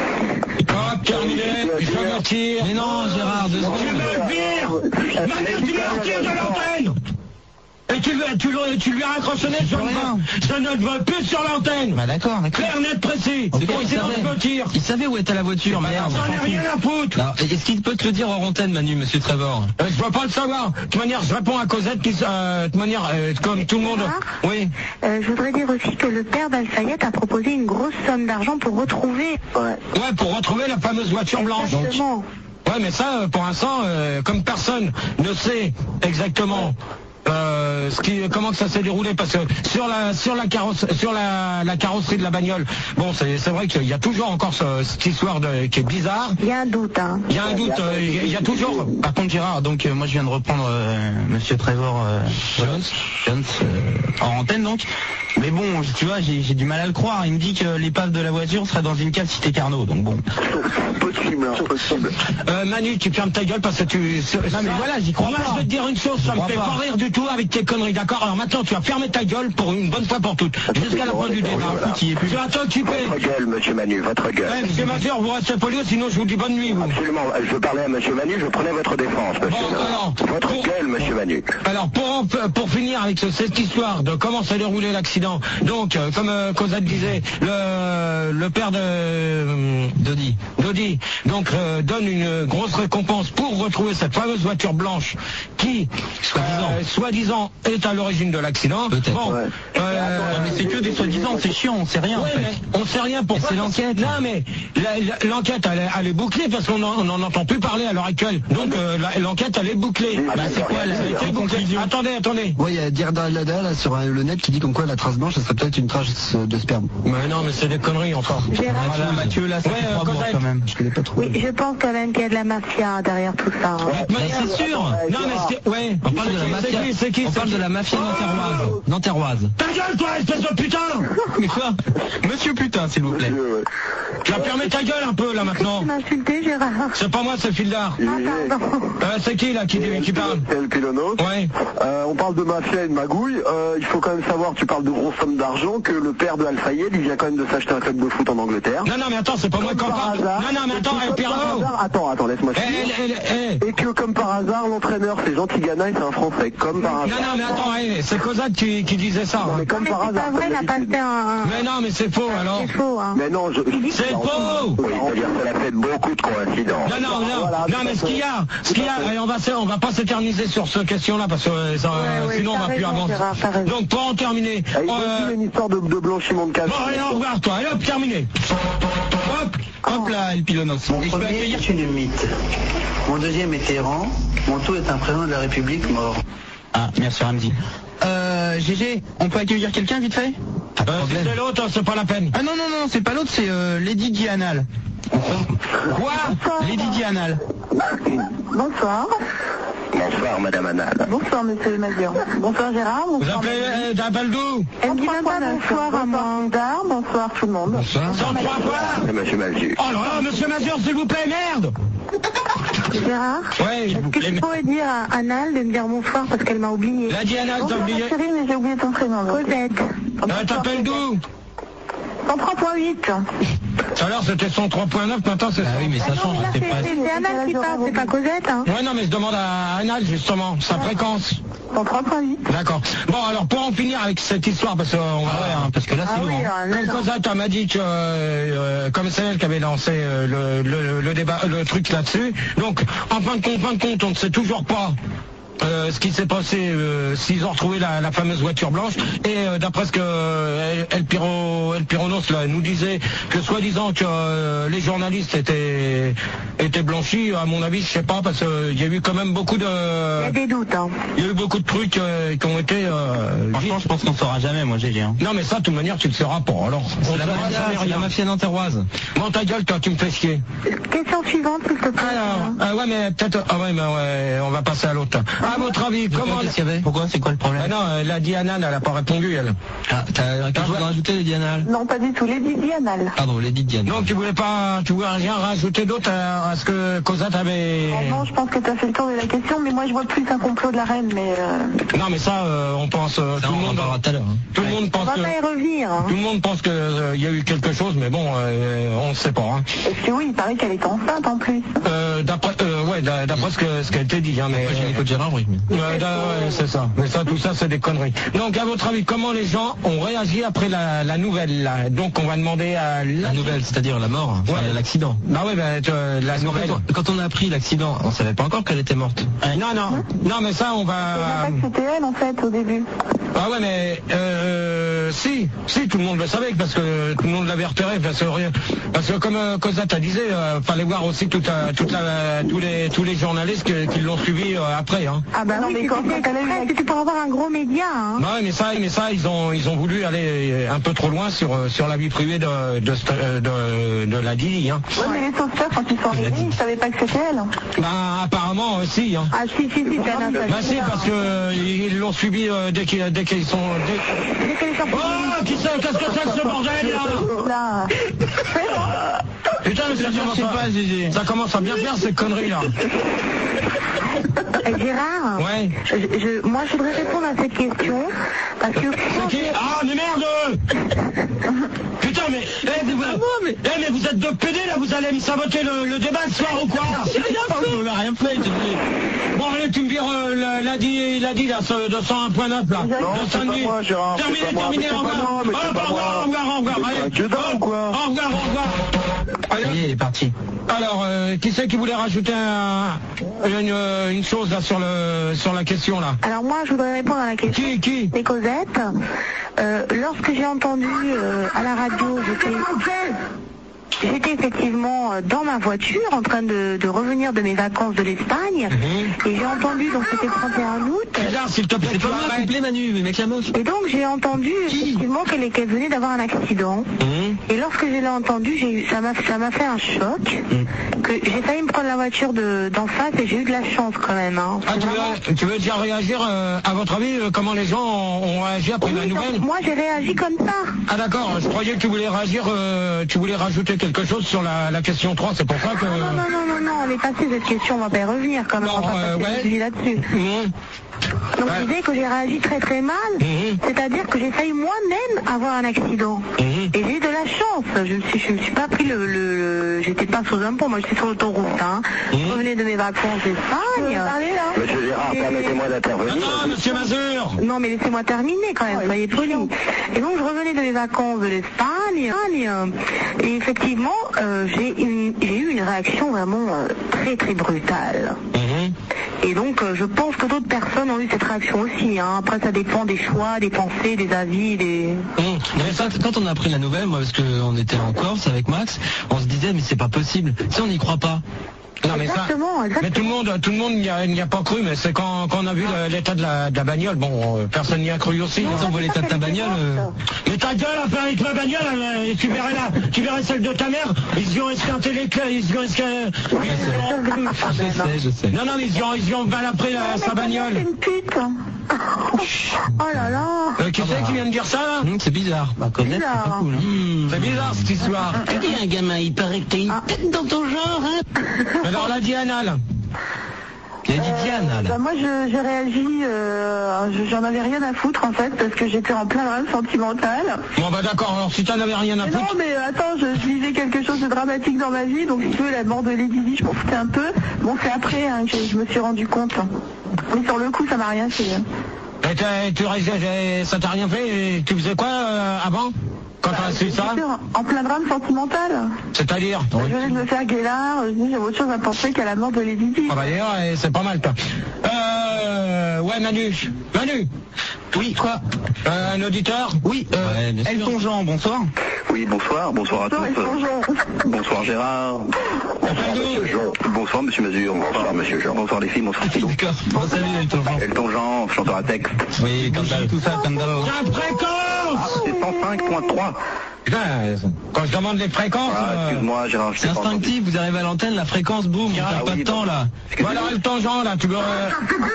Hop, terminé, je me retire. Mais non, Gérard, deux Tu secondes. me vires. Maintenant, tu me retires de l'antenne. Et tu, lui- tu, lui- tu lui as raccrochonné sur le rien. Je ne veux plus sur l'antenne. Bah d'accord, d'accord. Clair, net, précis. C'est bon, il Sinon, savait. je me tire. Il savait où était la voiture, merde. J'en ai rien à foutre. Alors, est-ce qu'il peut te le dire en antenne, Manu, monsieur Trevor? Euh, je veux pas le savoir. De toute manière, je réponds à Cosette qui, euh, de toute manière, euh, comme tout le monde. Oui. Euh, je voudrais dire aussi que le père d'Al-Fayed a proposé une grosse somme d'argent pour retrouver. Ouais. Ouais, pour retrouver la fameuse voiture blanche. Exactement. Ouais, mais ça, euh, pour l'instant, euh, comme personne ne sait exactement euh, ce qui, comment que ça s'est déroulé, parce que sur la sur la carrosse, sur la, la carrosserie de la bagnole, bon, c'est c'est vrai qu'il y a toujours encore ce- cette histoire de, qui est bizarre. Il y a un doute, hein. Il y a un doute, euh, il y a- il y a toujours. Par contre, Gérard, donc euh, moi je viens de reprendre euh, Monsieur Trevor euh, Jones, Jones euh, en antenne donc. Mais bon, tu vois, j'ai j'ai du mal à le croire. Il me dit que l'épave de la voiture serait dans une cave cité Carnot, donc bon. Possible, hein, possible. Euh, Manu, tu fermes ta gueule parce que tu... Non mais voilà, j'y crois Moi, pas. je vais te dire une chose, ça me crois fait pas. pas rire du tout avec tes conneries, d'accord? Alors maintenant, tu vas fermer ta gueule pour une bonne fois pour toutes, jusqu'à la fin du débat. Voilà. Tu vas t'occuper. Votre gueule, monsieur Manu, votre gueule. Ouais, monsieur Major, vous restez poli, sinon je vous dis bonne nuit, vous. Absolument. Je parlais à monsieur Manu, je prenais votre défense, monsieur. Bon, alors, votre pour- gueule, monsieur Manu. Alors, pour, en- pour finir avec ce- cette histoire de comment s'est déroulé l'accident, donc, euh, comme euh, Cosette disait, le, le père de euh, Dodi, Dodi donc, euh, donne une grosse récompense pour retrouver cette fameuse voiture blanche qui, Soi-disant. euh, soi-disant, est à l'origine de l'accident. Peut-être. Bon, Ouais. euh, Mais c'est que des soi-disant, c'est chiant, on sait rien en Ouais, fait. mais on sait rien pourquoi. Et c'est l'enquête. Non, mais la- la- l'enquête, elle, est- elle est bouclée parce qu'on en- on n'en entend plus parler à l'heure actuelle. Donc, euh, la- l'enquête, elle est bouclée. Ah, Bah, c'est quoi la, c'est la quoi, conclusion? Attendez, attendez. Ouais, il y a Dirda Lada là sur euh, le net qui dit comme quoi la trace blanche, ça serait peut-être une trace euh, de sperme. Mais non, mais c'est des conneries encore. Gérard. Voilà, Mathieu, là, ça Ouais, fait euh, trois bourses Cosette. quand même. Je connais pas trop. Oui, je pense quand même qu'il y a de la mafia derrière tout ça. hein. Mais Bah, c'est sûr. Non, mais c'est... Ouais. On parle de la mafia. C'est qui, c'est qui, On c'est parle qui de la mafia nanterroise. Nanterroise. Ta gueule, toi, espèce de putain! Mais quoi? Monsieur putain, s'il vous plaît. Monsieur, ouais. Tu vas fermer ta gueule un peu, là, maintenant. Tu m'as insulté, Gérard. C'est pas moi, c'est Fildar. Ah, pardon. Euh, c'est qui, là, qui, qui parle? El Pilono. Ouais. Euh, on parle de mafia et de magouille. Euh, il faut quand même savoir, tu parles de grosses sommes d'argent, que le père de Al-Fayed, il vient quand même de s'acheter un club de foot en Angleterre. Non, non, mais attends, c'est pas moi qui en Comme par parle. hasard. Non, non, mais attends, Et eh, que comme par Pierrot. hasard- Attends, attends, laisse-moi Eh, finir. eh, eh, eh. Et que comme par hasard, l'entraîneur c'est Jean Tigana et c'est un Français. Comme par Non, hasard. non, mais attends, eh, c'est Cosette qui, qui disait ça. Non, mais hein. comme Mais par c'est hasard. pas vrai, il comme n'a pas d'habitude. fait un... Mais non, mais c'est faux, alors. C'est faux, hein. Mais non, je... C'est faux! Oui, c'est-à-dire que ça a fait beaucoup de coïncidences. Non, non, non, Voilà, non, tout mais à ce fait. qu'il y a, ce qu'il y a, Tout à fait. et on va, se- on va pas s'éterniser sur cette question-là parce que euh, ça, euh, ouais, sinon on t'as va plus raison, avancer. Gérard, t'as raison. Donc pour en terminer, Ah, il faut euh, aussi une histoire de, de blanchiment de cash. bon, allez, au revoir, toi, allez, hop, terminé. Hop, Hop là, El Pilonos. Mon premier est une mythe. Mon deuxième est errant. Mon tout est un président de la République mort. Ah, merci Ramzi. Euh, G G, on peut accueillir quelqu'un vite fait? Pas de euh, si problème. c'est l'autre, c'est pas la peine. Ah non, non, non, c'est pas l'autre, c'est euh, Lady Dianal. Quoi? Lady Dianal. Bonsoir. Bonsoir, Madame Anal. Bonsoir, monsieur Mazur. Bonsoir, Gérard. Vous Bonsoir. appelez d'appel d'où? Elle dit même pas bonsoir à moi. Bonsoir, tout le monde. Bonsoir. cent trois quoi? C'est Monsieur Mazur. Oh là là, monsieur Mazur, s'il vous plaît, merde! Gérard, Ouais, s'il vous est-ce que plaît. je pourrais dire à Anal de me dire bonsoir parce qu'elle m'a oublié? La dit Anal, t'as Bonsoir, oublié. chérie, mais j'ai oublié ton prénom. Cosette. Euh, T'appelles d'où? cent trois point huit. Tout à l'heure c'était cent trois point neuf, maintenant c'est ça. Ah oui, mais ça change, c'est pas... C'est Anal qui parle, c'est pas Cosette, hein. Ouais, non, mais je demande à Anal justement, sa fréquence. cent trois point huit. D'accord. Bon, alors pour en finir avec cette histoire, parce que, on va, Ouais, hein, parce que là, c'est Ah oui, lourd. hein. alors, comme non, Cosette, elle m'a dit que, euh, comme c'est elle qui avait lancé euh, le, le, le débat, le truc là-dessus. Donc, en fin de compte, fin de compte, on ne sait toujours pas. Euh, ce qui s'est passé, euh, s'ils ont retrouvé la, la fameuse voiture blanche, et euh, d'après ce que euh, El, Piro, El Pironos là, nous disait, que soi-disant que euh, les journalistes étaient, étaient blanchis, à mon avis, je sais pas, parce qu'il y a eu quand même beaucoup de... il y a des doutes, hein. Il y a eu beaucoup de trucs euh, qui ont été... Euh, Franchement, je pense qu'on saura jamais, moi, j'ai dit. Hein. non mais ça, de toute manière, tu le sauras pas, alors... C'est on la saura mafia, jamais c'est la rien. mafia nanterroise. Bon, ta gueule, toi, tu me fais chier. Question suivante, s'il te plaît. Alors, ah ouais, mais peut-être... Ah ouais, mais ouais, on va passer à l'autre. À votre avis, comment... Qu'est-ce qu'il y avait? Pourquoi? C'est quoi le problème? Ah non, euh, la Diana, elle a pas répondu, elle. Ah, t'as quelque chose à rajouter, Lady Anal? Non, pas du tout. Les Didi Anal. Pardon, Lady Diane. Donc tu voulais pas, tu voulais rien rajouter d'autre à, à ce que Cosette avait... Oh non, je pense que tu as fait le tour de la question, mais moi je vois plus un complot de la reine, mais euh, Non mais ça, euh, on pense... euh, Ça, tout, le on en monde, parlera tout à l'heure. hein. tout le monde on pense va que... pas y revenir. Hein. Tout le monde pense qu'il y a eu quelque chose, mais bon, euh, on ne sait pas. Hein. Est-ce que oui, il paraît qu'elle est enceinte en plus. Euh, d'après, euh, ouais, d'a- d'après ce, que, ce qui a été dit, hein, mais... Après, j'ai l'écho de Gérard, oui. mais- Ouais, da- ouais, c'est ça. Mais ça, tout ça, c'est des conneries. Donc, à votre avis, comment les gens ont réagi après la, la nouvelle là? Donc, on va demander à la, La nouvelle, c'est-à-dire la mort, enfin, Ouais. l'accident. Bah ouais, bah, tu- la Parce qu'en nouvelle. fait, quand on a appris l'accident, on savait pas encore qu'elle était morte. Euh, non, non, non, mais ça, on Je va. savais pas que c'était elle en fait au début. Ah ouais, mais euh, si, si, tout le monde le savait parce que tout le monde l'avait repéré. Parce que, parce que comme euh, Cosette a disait, euh, fallait voir aussi toute, la- toute la, tous les tous les journalistes qui, qui l'ont suivi euh, après. Hein. Ah bah non, mais quand elle a eu c'était pour avoir un gros média. Hein. Bah ouais, mais ça, mais ça, ils ont ils ont voulu aller un peu trop loin sur euh, sur la vie privée de de de, de, de la Didi. Hein. Ouais, mais les sauveteurs, quand ils sont arrivés, ils savaient pas que c'était elle. Bah apparemment aussi. Hein. Ah si, si, si, c'est un Bah si, parce que euh, ils l'ont suivi euh, dès qu'ils dès qu'ils sont. Dès... Dès qu'elle est sortie. Oh, qui c'est? Qu'est-ce que c'est que ce bordel là? Là. Putain, mais ça commence, à, ça commence à bien faire ces conneries là. Eh, Gérard, Ouais. je, je- moi je voudrais répondre à cette question parce que C'est qui? Ah mais merde. Putain mais, eh, mais, vous, eh, mais vous êtes deux pédés là, vous allez me saboter le, le débat ce soir ou quoi? J'ai rien fait. On n'a rien fait. Bon allez, tu me vires euh, la- l'a dit, l'a dit là, ce- de cent un point neuf là. Non, De c'est pas samedi. moi, Gérard, c'est Terminé, pas moi, terminé, mais au c'est pas revoir. moi, mais Au c'est pas revoir, moi. au revoir, au revoir. Allez. Que dalle, quoi. Au revoir, au revoir. Ça y est, il est parti. Alors, euh, qui c'est qui voulait rajouter un- une, une chose là sur le sur la question là? alors moi je voudrais répondre à la question. Qui qui? C'est Cosette. Euh, lorsque j'ai entendu euh, à la radio, j'étais j'étais effectivement euh, dans ma voiture en train de, de revenir de mes vacances de l'Espagne Mhm. et j'ai entendu, donc c'était le trente et un août, Bizarre, s'il te plaît, C'est tu pas moi, arrêtes. s'il te plaît, Manu, mais mec la meuf. et donc j'ai entendu effectivement qu'elle qu'elle venait d'avoir un accident. Mhm. Et lorsque je l'ai entendu, j'ai eu, ça m'a ça m'a fait un choc, que j'ai failli me prendre la voiture de d'en face et j'ai eu de la chance quand même. Hein. Ah, tu veux, tu veux déjà réagir, euh, à votre avis, euh, comment les gens ont, ont réagi après la Oui, donc, nouvelle? moi j'ai réagi comme ça. Ah d'accord, je croyais que tu voulais réagir, euh, tu voulais rajouter quelque chose sur la, la question trois, c'est pour ça que... Non, non, non, non, non, on est passé cette question, on va pas y revenir quand même, Bon, on va pas euh, passer ouais. celui là-dessus. Mhm. Donc Ouais. je disais que j'ai réagi très très mal, Mhm. c'est-à-dire que j'ai failli moi-même avoir un accident. Mhm. Et j'ai eu de la chance, je me suis, je me suis pas pris le... le, le- j'étais pas sous un pont, moi j'étais sur l'autoroute. Hein. Mhm. Je revenais de mes vacances d'Espagne. Monsieur Gérard, Et- permettez-moi d'intervenir. Ah, monsieur Mazur. Non mais laissez-moi terminer quand même, soyez poli. Et donc je revenais de mes vacances de l'Espagne, et effectivement euh, j'ai une- j'ai eu une réaction vraiment euh, très très brutale. Mhm. Et donc euh, je pense que d'autres personnes ont eu cette réaction aussi. Hein. Après ça dépend des choix, des pensées, des avis, des... Mhm. Mais ça, quand on a appris la nouvelle, moi, parce qu'on était en Corse avec Max, on se disait, mais c'est pas possible. Si on n'y croit pas. Non mais exactement, ça, exactement. mais tout le monde, tout le monde n'y a, n'y a pas cru, mais c'est quand, quand on a vu le- l'état de la, de la bagnole, bon, euh, personne n'y a cru aussi. Quand on voit l'état de ta bagnole, euh, Mais ta gueule, à faire avec ma bagnole, euh, et tu verrais là, tu verrais celle de ta mère, ils y ont esquinté les clés, ils y ont esquinté... je sais, je sais. Non, non, mais ils y ont, ils y ont mal après euh, sa bagnole. C'est une pute. Oh là là. Euh, qui c'est qui vient de dire ça, là? Hum, c'est bizarre. Bah, connaître, c'est pas Bizarre. cool. Hein. Hum, C'est bizarre, cette histoire. Tu dis un gamin, il paraît que t'as une tête dans ton genre, hein. Alors, la Diana, là. Il a dit Diane, Bah, là. moi je- j'ai réagi, euh, je- j'en avais rien à foutre en fait parce que j'étais en plein drame sentimental. Bon, bah d'accord, alors si t'en avais rien à Mais non foutre... mais euh, attends, je, je vivais quelque chose de dramatique dans ma vie, donc si tu veux la mort de Lady Di, je m'en foutais un peu. Bon c'est après hein, que je, je me suis rendu compte. Mais sur le coup ça m'a rien fait. Et t'as- tu restais, ça t'a rien fait, et tu faisais quoi euh, avant? Quand t'as su ça? J'étais en, en plein drame sentimental. C'est-à-dire? Je venais de me faire guélard, je dis j'avais autre chose à penser qu'à la mort de Lady Di. Ah bah d'ailleurs, eh, c'est pas mal, toi. Euh... Ouais, Manu. Manu. Oui, quoi Euh, un auditeur? Oui, euh, Ouais, bien sûr. Elton Jean, bonsoir. Oui, bonsoir, bonsoir à Bonsoir, tous. Elton Jean. Bonsoir Gérard. Appelle-nous. Bonsoir Monsieur Mazur. Bonsoir Monsieur Jean. Bonsoir les filles, bonsoir Philou. D'accord. Bon, salut, Elton Jean. Elton Jean, chanteur à texte. Oui, comme ça. Tout ça, comme d'abord. La fréquence! C'est cent cinq point trois. Putain, quand je demande les fréquences... Ah, euh, excuse-moi Gérard, je C'est t'ai pas entendu. instinctif, vous arrivez à l'antenne, la fréquence, boum, vous Ah perdez pas oui, de temps, là. Excusez-moi. Voilà le tangent, là, tu veux... euh,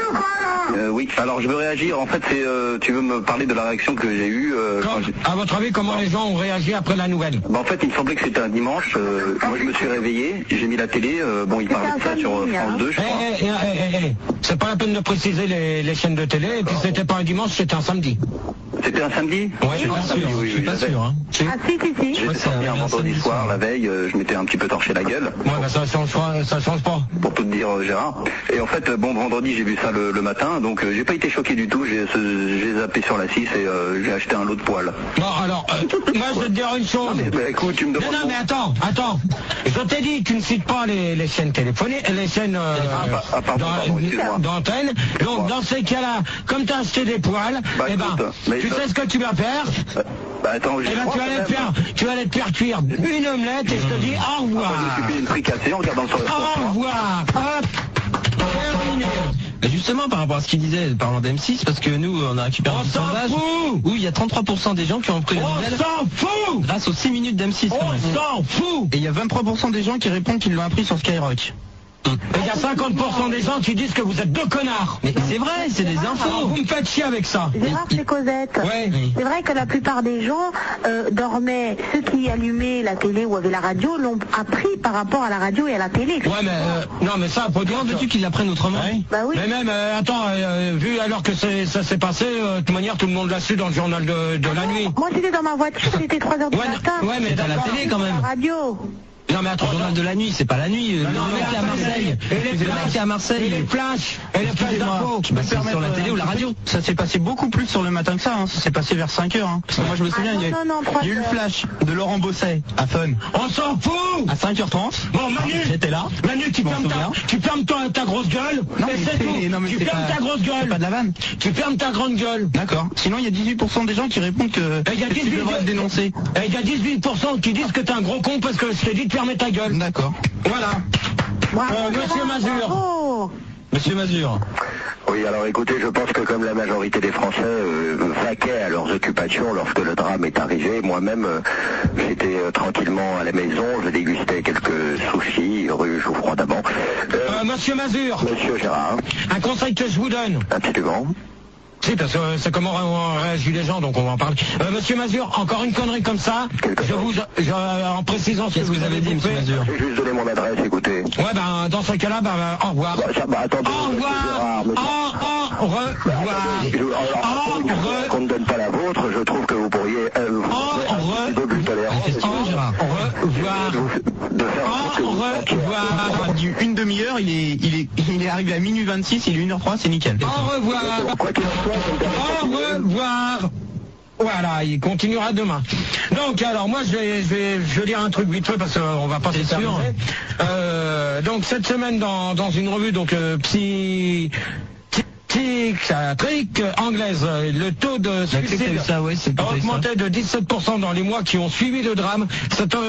Euh, oui, alors je veux réagir. En fait, c'est euh, tu veux me parler de la réaction que j'ai eue euh, quand- quand j'ai- à votre avis, comment les gens ont réagi après la nouvelle? Bah, en fait, il me semblait que c'était un dimanche. euh, moi, je me suis réveillé, j'ai mis la télé. euh, bon, il parlait de ça sur euh, France deux, je Eh, crois. eh, eh, eh, eh, eh. C'est pas la peine de préciser les, les chaînes de télé, et puis c'était pas un dimanche, c'était un samedi. C'était un samedi. Ouais, Je suis pas sûr, oui, oui, je suis oui, pas je sais. sûr, hein. Ah si si si. J'étais Ouais, c'est sorti un- un un vendredi samedi soir, soir. la veille, euh, je m'étais un petit peu torché la gueule. Ouais, bah ça change, pas- ça change pas. Pour tout te dire, euh, Gérard. Et en fait, euh, bon, vendredi, j'ai vu ça le, le matin, donc euh, j'ai pas été choqué du tout. J'ai ce- j'ai zappé sur la six et euh, j'ai acheté un lot de poils. Bon, alors, euh, moi je vais te dire une chose. Mais, bah, écoute, tu me Non, demandes. non, mais attends, attends. Je t'ai dit, tu ne cites pas les, les chaînes téléphoniques, les chaînes euh, Ah, pa- ah, pardon, dans- pardon, excuse-moi. d'antenne. Donc, dans ces cas-là, comme tu as acheté des poils, Bah, eh ben, écoute, mais tu je- sais ce que tu vas faire? Euh, Bah attends, j'ai Eh ben, droit tu quand vas aller te même. faire, tu vas aller te faire cuire une omelette et je te dis au revoir. Ah, bah, je me suis fait une fricassée en regardant sur le Au revoir. Hop. Terminé. Mais justement, par rapport à ce qu'il disait, parlant d'M six, parce que nous, on a récupéré On un s'en sondage fout. où il y a trente-trois pour cent des gens qui ont pris la On nouvelle s'en fout. grâce aux six minutes d'M six. quand On même. s'en fout. Et il y a vingt-trois pour cent des gens qui répondent qu'ils l'ont appris sur Skyrock. Et il y a cinquante pour cent des gens qui disent que vous êtes deux connards. Mais c'est vrai, c'est des Alors, infos. vous me faites chier avec ça. Gérard, c'est Cosette. Ouais. C'est vrai que la plupart des gens euh, dormaient, ceux qui allumaient la télé ou avaient la radio l'ont appris par rapport à la radio et à la télé. Ouais, mais euh, non, mais ça, faut dire. Comment veux-tu qu'ils l'apprennent autrement? Bah oui. Mais même, euh, attends, euh, vu alors que c'est- ça s'est passé, euh, de toute manière, tout le monde l'a su dans le journal de, de la nuit. Moi j'étais dans ma voiture, c'était trois heures du Ouais, matin. ouais, mais C'est à la d'accord. télé quand même. La radio. Non, mais attends, Le journal de la nuit, c'est pas la nuit. Le non, mais mec qui est à attends, Marseille. et les Le mec flashs, qui est à et Marseille. les flashs, et les flashs Excusez-moi, d'infos. je peux Bah, me c'est permettre, sur la télé ou la euh, radio. Ça s'est passé beaucoup plus sur le matin que ça, hein. Ça s'est passé vers cinq heures. Hein. Parce que moi je me souviens, Ah, il y a, non, non, non, trois il y a eu le heures. flash de Laurent Bosset à Fun On s'en fout. à cinq heures trente. Bon, Manu, J'étais là. Manu, tu Je m'en fermes, ta, souviens. tu fermes ta, ta grosse gueule, Non, et mais c'est c'est- tout. non, mais tu c'est fermes pas- ta grosse C'est gueule. pas de la vanne. Tu fermes ta grande gueule. D'accord. Sinon, il y a dixhuit pour cent des gens qui répondent que, Et il y a que tu dix-huit devrais te dénoncer. Et il y a dix-huit pour cent qui disent que t'es un gros con parce que je t'ai dit de fermer ta gueule. D'accord. Voilà. Bravo, Euh, Monsieur Gérard, Mazur. bravo. Monsieur Mazur. Oui, alors écoutez, je pense que comme la majorité des Français euh, vaquaient à leurs occupations lorsque le drame est arrivé, moi-même, euh, j'étais euh, tranquillement à la maison, je dégustais quelques sushis rue Geoffroy d'Amont. Euh, Euh, Monsieur Mazur, Monsieur Gérard, un conseil que je vous donne. absolument. Si, parce que c'est comment on réagit les gens, donc on va en parler. Euh, Monsieur Mazur, encore une connerie comme ça, je vous, je, en précisant ce que Qu'est-ce que vous vous avez dit, bouffé. Monsieur Mazur? J'ai juste donné mon adresse, écoutez. Ouais, ben, dans ce cas-là, ben, ben, au revoir. Bah, ça, bah, attendez, Au monsieur revoir. Gérard, monsieur- Au, au revoir. Je- alors, Au revoir. qu'on ne donne pas la vôtre, je trouve que vous pourriez euh, vous Au revoir. de but tolérance Effectivement, Gérard. Au revoir. de faire en sorte que Au vous revoir. Du une demi-heure, il est, il est, il est arrivé à minuit vingt-six, il est une heure trois, c'est nickel. Au revoir. Quoi qu'il en soit, je me permets de Au continuer. revoir. Voilà, il continuera demain. Donc alors moi je vais je vais je vais dire un truc vite fait parce qu'on va pas C'est sûr. s'éterniser. Euh, donc cette semaine dans dans une revue donc euh, psy psychiatrique anglaise, euh, le taux de J'ai cru que t'as suicide eu ça, ouais, c'est a peut-être ça. augmenté de dix-sept pour cent dans les mois qui ont suivi le drame. C'est euh,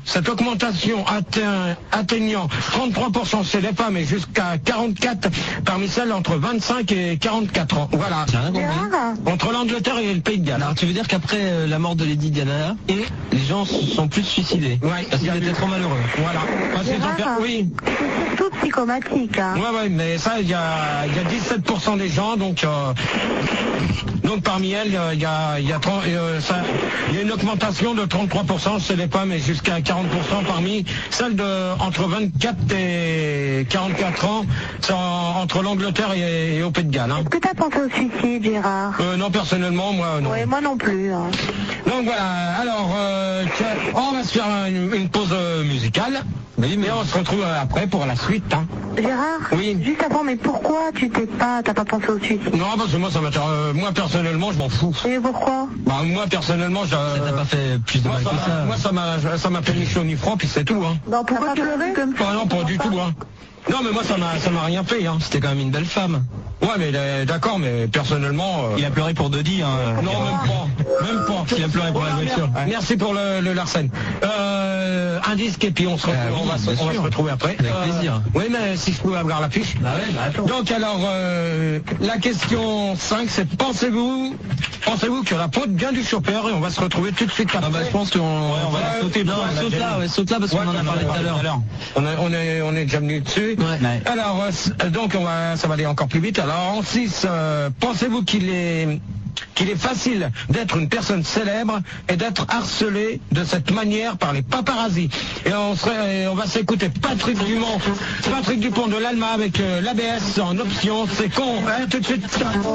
cette augmentation atteint, atteignant trente-trois pour cent chez les femmes et jusqu'à quarante-quatre parmi celles entre vingt-cinq et quarante-quatre ans. Voilà. Entre l'Angleterre et le Pays de Galles. Alors tu veux dire qu'après euh, la mort de Lady Diana, mmh. les gens se sont plus suicidés ouais, parce qu'ils étaient trop malheureux. Voilà. Parce qu'ils ont fait... Oui. C'est surtout psychomatique. Hein. Ouais, ouais, mais ça, il y a, y a dix-sept pour cent des gens, donc, euh, donc parmi elles, il y a, y a, y a, euh, ça, y a une augmentation de trente-trois pour cent chez les femmes et jusqu'à quarante pour cent parmi celles de entre vingt-quatre et quarante-quatre ans, c'est en, entre l'Angleterre et, et au Pays de Galles. Hein. Est-ce que tu as pensé au suicide, Gérard? euh, Non, personnellement, moi, non. Oui, moi non plus. Hein. Donc voilà, alors, euh, on va se faire une, une pause musicale. Oui, mais on se retrouve après pour la suite. Hein. Gérard, oui. Juste avant, mais pourquoi tu t'es pas, t'as pas pensé au suicide? Non, parce que moi, ça m'intéresse. Euh, moi, personnellement, je m'en fous. Et pourquoi? Bah, moi, personnellement, je... Ça t'a pas fait plus de mal que ça. Moi, ça m'a, ça m'a fait ni chaud ni froid, puis c'est tout. Hein. Non, pourquoi tu pleurais comme ça? Ah non, pas du tout. Hein. Non, mais moi, ça m'a, ça m'a rien fait. Hein. C'était quand même une belle femme. Ouais, mais euh, d'accord, mais personnellement... Euh... Il a pleuré pour Dodi, hein. Non, même pas. Même pas. Il a pleuré pour la voiture. Merci, merci pour le, le Larsen. Euh, un disque et puis on se retrouve, euh, oui, on va, on va se retrouver après. Avec euh, plaisir. Oui, mais si je pouvais avoir la fiche. Bah ouais, bah donc alors, euh, la question cinq, c'est pensez-vous, pensez-vous que la faute vient du chauffeur et on va se retrouver tout de suite après. Ah bah, je pense qu'on ouais, on va euh, sauter. Non, on saute là, ouais, saute là parce qu'on ouais, en a parlé tout à l'heure. On, on est, on est déjà venu dessus. Ouais. Alors, euh, donc on va, ça va aller encore plus vite. Alors en six, euh, pensez-vous qu'il est qu'il est facile d'être une personne célèbre et d'être harcelé de cette manière par les paparazzis. Et on, serait, on va s'écouter Patrick Dumont, Patrick Dupont de l'Alma avec euh, l'A B S en option. C'est con, hein, tout de suite.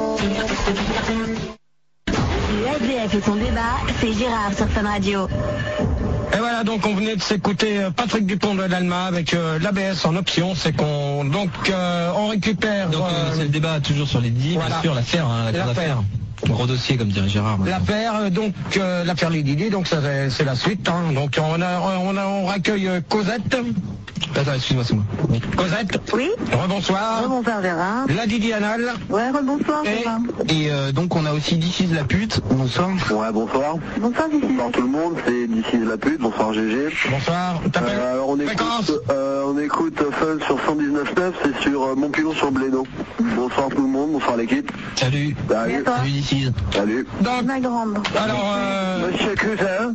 L'A B S et son débat, c'est Gérard sur Fun Radio. Et voilà, donc on venait de s'écouter Patrick Dupont de l'Alma avec euh, l'A B S en option, c'est qu'on donc euh, on récupère. Donc euh, c'est le débat toujours sur les dix, voilà. Bien sûr, l'affaire, hein, la grande affaire. Gros dossier comme dirait Gérard. L'affaire, donc euh, l'affaire Lady Di, donc ça, c'est la suite. Hein. Donc on a, on a, on raccueille Cosette. Attends, excuse-moi, c'est moi. Oui. Cosette. Oui. Rebonsoir. Rebonsoir Gérard. La Didi Anal. Ouais, rebonsoir Gérard. Et, et euh, donc on a aussi This is la pute. Bonsoir. Ouais, bonsoir. Bonsoir This is Bonsoir tout le monde, c'est This is la pute. Bonsoir G G. Bonsoir. Euh, alors on écoute, euh, on écoute Fun sur cent dix-neuf neuf, c'est sur euh, Montpilon sur Blédo. Bonsoir tout le monde, bonsoir l'équipe. Salut. Salut. Salut This is. Salut. Donc, ma grande. Alors, euh... Monsieur Cousin.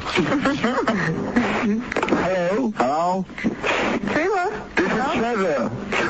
Hello. Hello. C'est moi. This is Trevor.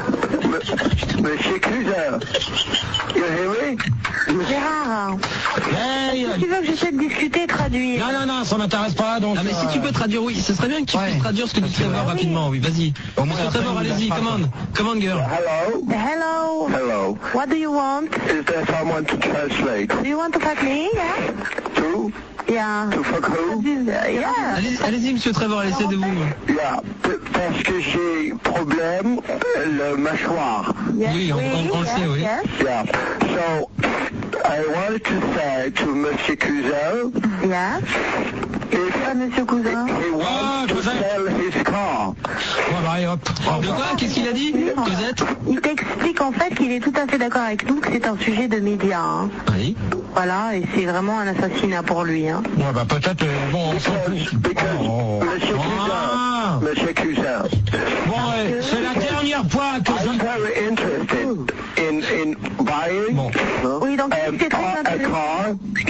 Monsieur Cousin. You hear me? Gérard. Hey. Si tu veux que j'essaie de discuter, traduire. Non, non, non, ça m'intéresse pas, donc... Ah, mais euh... si tu peux traduire, oui, ce serait bien que tu ouais. puisses traduire ce que dit Trevor rapidement, oui, vas-y. Bon, Monsieur Trevor, allez-y, commande. Commande, girl. Hello. Hello. Hello. What do you want? Is there someone to translate? Do you want to fuck me? Yeah. To? Yeah. To fuck who? Yeah. Allez-y, allez Monsieur Trevor, essayez de vous. Yeah. Parce que j'ai problème le mâchoire. Yes. Oui, on, on, on le yes. sait, oui. Yes. Yeah. So, I wanted to say to Monsieur Cousin. Yes. If ah, Monsieur Cousin. He wants to sell his car. Voilà, hop. De quoi? Qu'est-ce qu'il a dit, Cosette? Il t'explique en fait qu'il est tout à fait d'accord avec nous que c'est un sujet de médias. Hein. Oui. Voilà, et c'est vraiment un assassinat pour lui. Hein. Ouais, bah peut-être, euh, bon, on s'en fout. Because oh. Monsieur ah. Cousin. Monsieur Cousin. Bon, euh, c'est la dernière fois que I'm je... very interested in, in buying bon. no? oui, donc, um, c'est très a, a car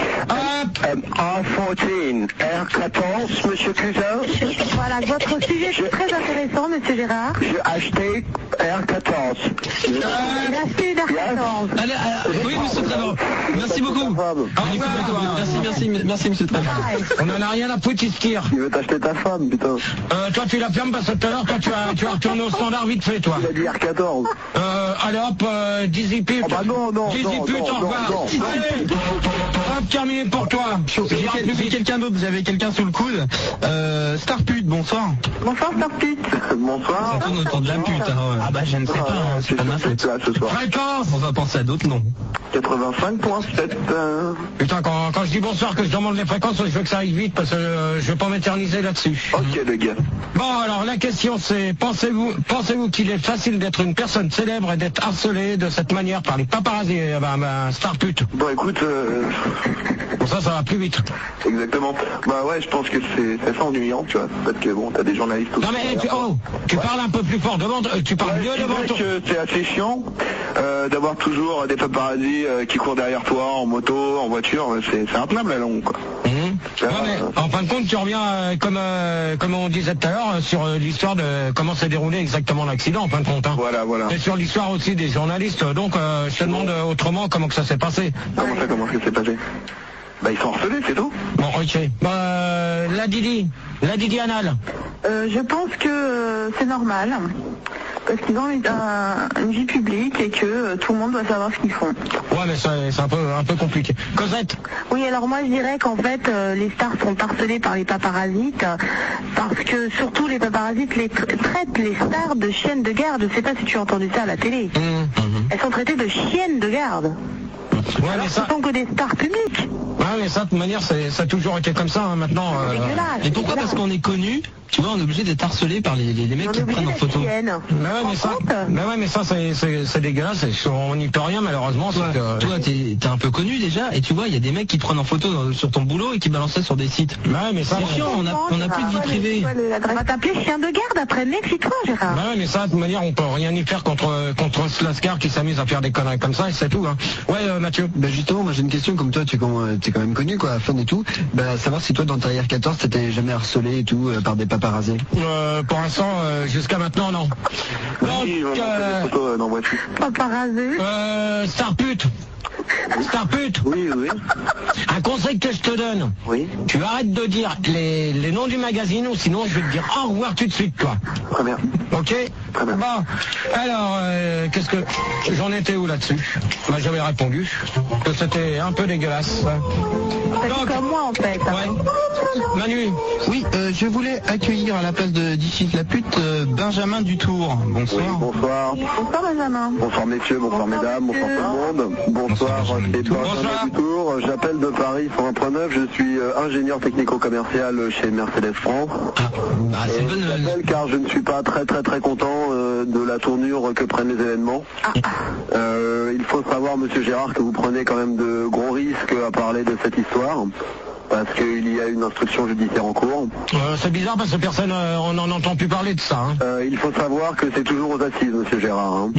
um, R quatorze, R quatorze, Monsieur Cousin. Voilà, votre sujet est très intéressant, Monsieur Gérard. J'ai acheté R quatorze. Il a acheté une R quatorze. Allez, allez, oui, Monsieur Trevor. Merci beaucoup. Merci, merci, merci, Monsieur Trevor. On en a rien à foutre, il se tire. Il veut t'acheter ta femme, putain. Euh, toi, tu la fermes parce que tout à l'heure, toi, tu as, tu as retourné au standard vite fait, toi. Il a dit R quatorze. Euh, allez hop, euh, dix putes. Oh bah non, non, dix non, putes, non, au revoir. non, non. Allez, hop, terminé pour toi. J'ai vu quelqu'un d'autre, j'avais quelqu'un sous le coude. Euh, Starpute, bonsoir. Bonsoir, Starpute. Bonsoir. Ça tourne autour de la pute. Hein. Ah bah je ne sais pas, hein, c'est pas ma faute. Là, ce soir. Fréquence. On va penser à d'autres noms. quatre-vingt-cinq virgule sept. Euh... Putain, quand, quand je dis bonsoir, que je demande les fréquences, il faut que ça aille vite parce que euh, je vais pas m'éterniser là-dessus. Ok, les gars. Bon, alors la question c'est, pensez-vous pensez-vous qu'il est facile d'être une personne célèbre et d'être harcelé de cette manière par les paparazzis, euh, bah, bah, Starpute? Bon, écoute, euh, Pour ça, ça va plus vite. Exactement. Bah ouais, je pense que c'est c'est assez ennuyant, tu vois. Parce que bon, t'as des journalistes aussi. Non mais tu, oh, tu parles un peu plus fort devant, tu parles mieux devant C'est toi. vrai que c'est assez chiant euh, d'avoir toujours des paparazzis euh, qui courent derrière toi, en moto, en voiture. C'est c'est intenable à la longue, quoi. Mmh. Ouais, mais en fin de compte, tu reviens euh, comme euh, comme on disait tout à l'heure euh, sur euh, l'histoire de comment s'est déroulé exactement l'accident en fin de compte. Hein. Voilà, voilà. Et sur l'histoire aussi des journalistes. Donc, euh, je te demande euh, autrement comment que ça s'est passé. Comment ça, comment ça s'est passé? Bah ils sont harcelés, c'est tout. Bon, ok. Bah, euh, la Didi, la Didi Anal. Euh, je pense que euh, c'est normal. Parce qu'ils ont une, un- une vie publique et que euh, tout le monde doit savoir ce qu'ils font. Ouais, mais c'est c'est un peu un peu compliqué. Cosette. Oui, alors moi je dirais qu'en fait euh, les stars sont harcelées par les paparasites euh, parce que surtout les paparasites les tra- traitent les stars de chiennes de garde. Je sais pas si tu as entendu ça à la télé. Elles sont traitées de chiennes de garde. Ouais, mais Ce ça, sont que des stars publiques. ouais, mais ça, de toute manière, c'est- ça a toujours été comme ça. Hein, maintenant. euh, Et pourquoi? Parce qu'on est connu, tu vois, on est obligé d'être harcelé par les, les, les mecs On qui est te prennent en obligé photo. d'être chienne. Mais ouais, mais ça, mais ouais, mais ça, c'est c'est- c'est dégueulasse. et On n'y peut rien, malheureusement. Toi, c'est que- toi, t'es t'es un peu connu déjà, et tu vois, il y a des mecs qui te prennent en photo dans- sur ton boulot et qui balancent ça sur des sites. Ouais, mais ça, C'est chiant, on a, on a plus de vie privée. On va t'appeler chien de garde après, méfie-toi Gérard. Bah ouais, mais ça, de toute manière, on peut rien y faire contre contre ce lascar qui s'amuse à faire des conneries comme ça, et c'est tout. Hein. Ouais, euh, Mathieu. Bah justement, moi j'ai une question, comme toi tu es quand, t'es quand même connu quoi, fan et tout, bah savoir si toi dans ta R quatorze t'étais jamais harcelé et tout euh, par des paparazzis. Euh, pour l'instant, euh, jusqu'à maintenant, non. Donc, Oui, on a fait euh, des photos euh, dans voiture. Paparazzi. euh, star pute. Star pute. Oui, oui. Un conseil que je te donne. Oui. Tu arrêtes de dire les, les noms du magazine ou sinon je vais te dire au revoir tout de suite, toi. Très bien. Ok. Très bien. Bon, alors, euh, qu'est-ce que... J'en étais où là-dessus? Bah, j'avais répondu que c'était un peu dégueulasse. C'est comme moi en fait. Ouais. Manu. Oui, euh, je voulais accueillir à la place de d'ici la pute euh, Benjamin Dutour. Oui, Bonsoir. bonsoir. Bonsoir Benjamin. Bonsoir messieurs, bonsoir, Bonsoir, mesdames, bonsoir monsieur. tout le monde. Bonsoir, Benjamin c'est Dutour. Benjamin Bonsoir. Dutour. J'appelle de Paris sur un point neuf. Je suis euh, ingénieur technico-commercial chez Mercedes France. Ah, bah, c'est Et une bonne je nouvelle. t'appelle car je ne suis pas très très très content euh, de la tournure que prennent les événements. Euh, il faut savoir, monsieur Gérard, que vous prenez quand même de gros risques à parler de cette histoire. Parce qu'il y a une instruction judiciaire en cours. Euh, c'est bizarre parce que personne, euh, on n'en entend plus parler de ça. Hein. Euh, il faut savoir que c'est toujours aux assises, monsieur Gérard. hein.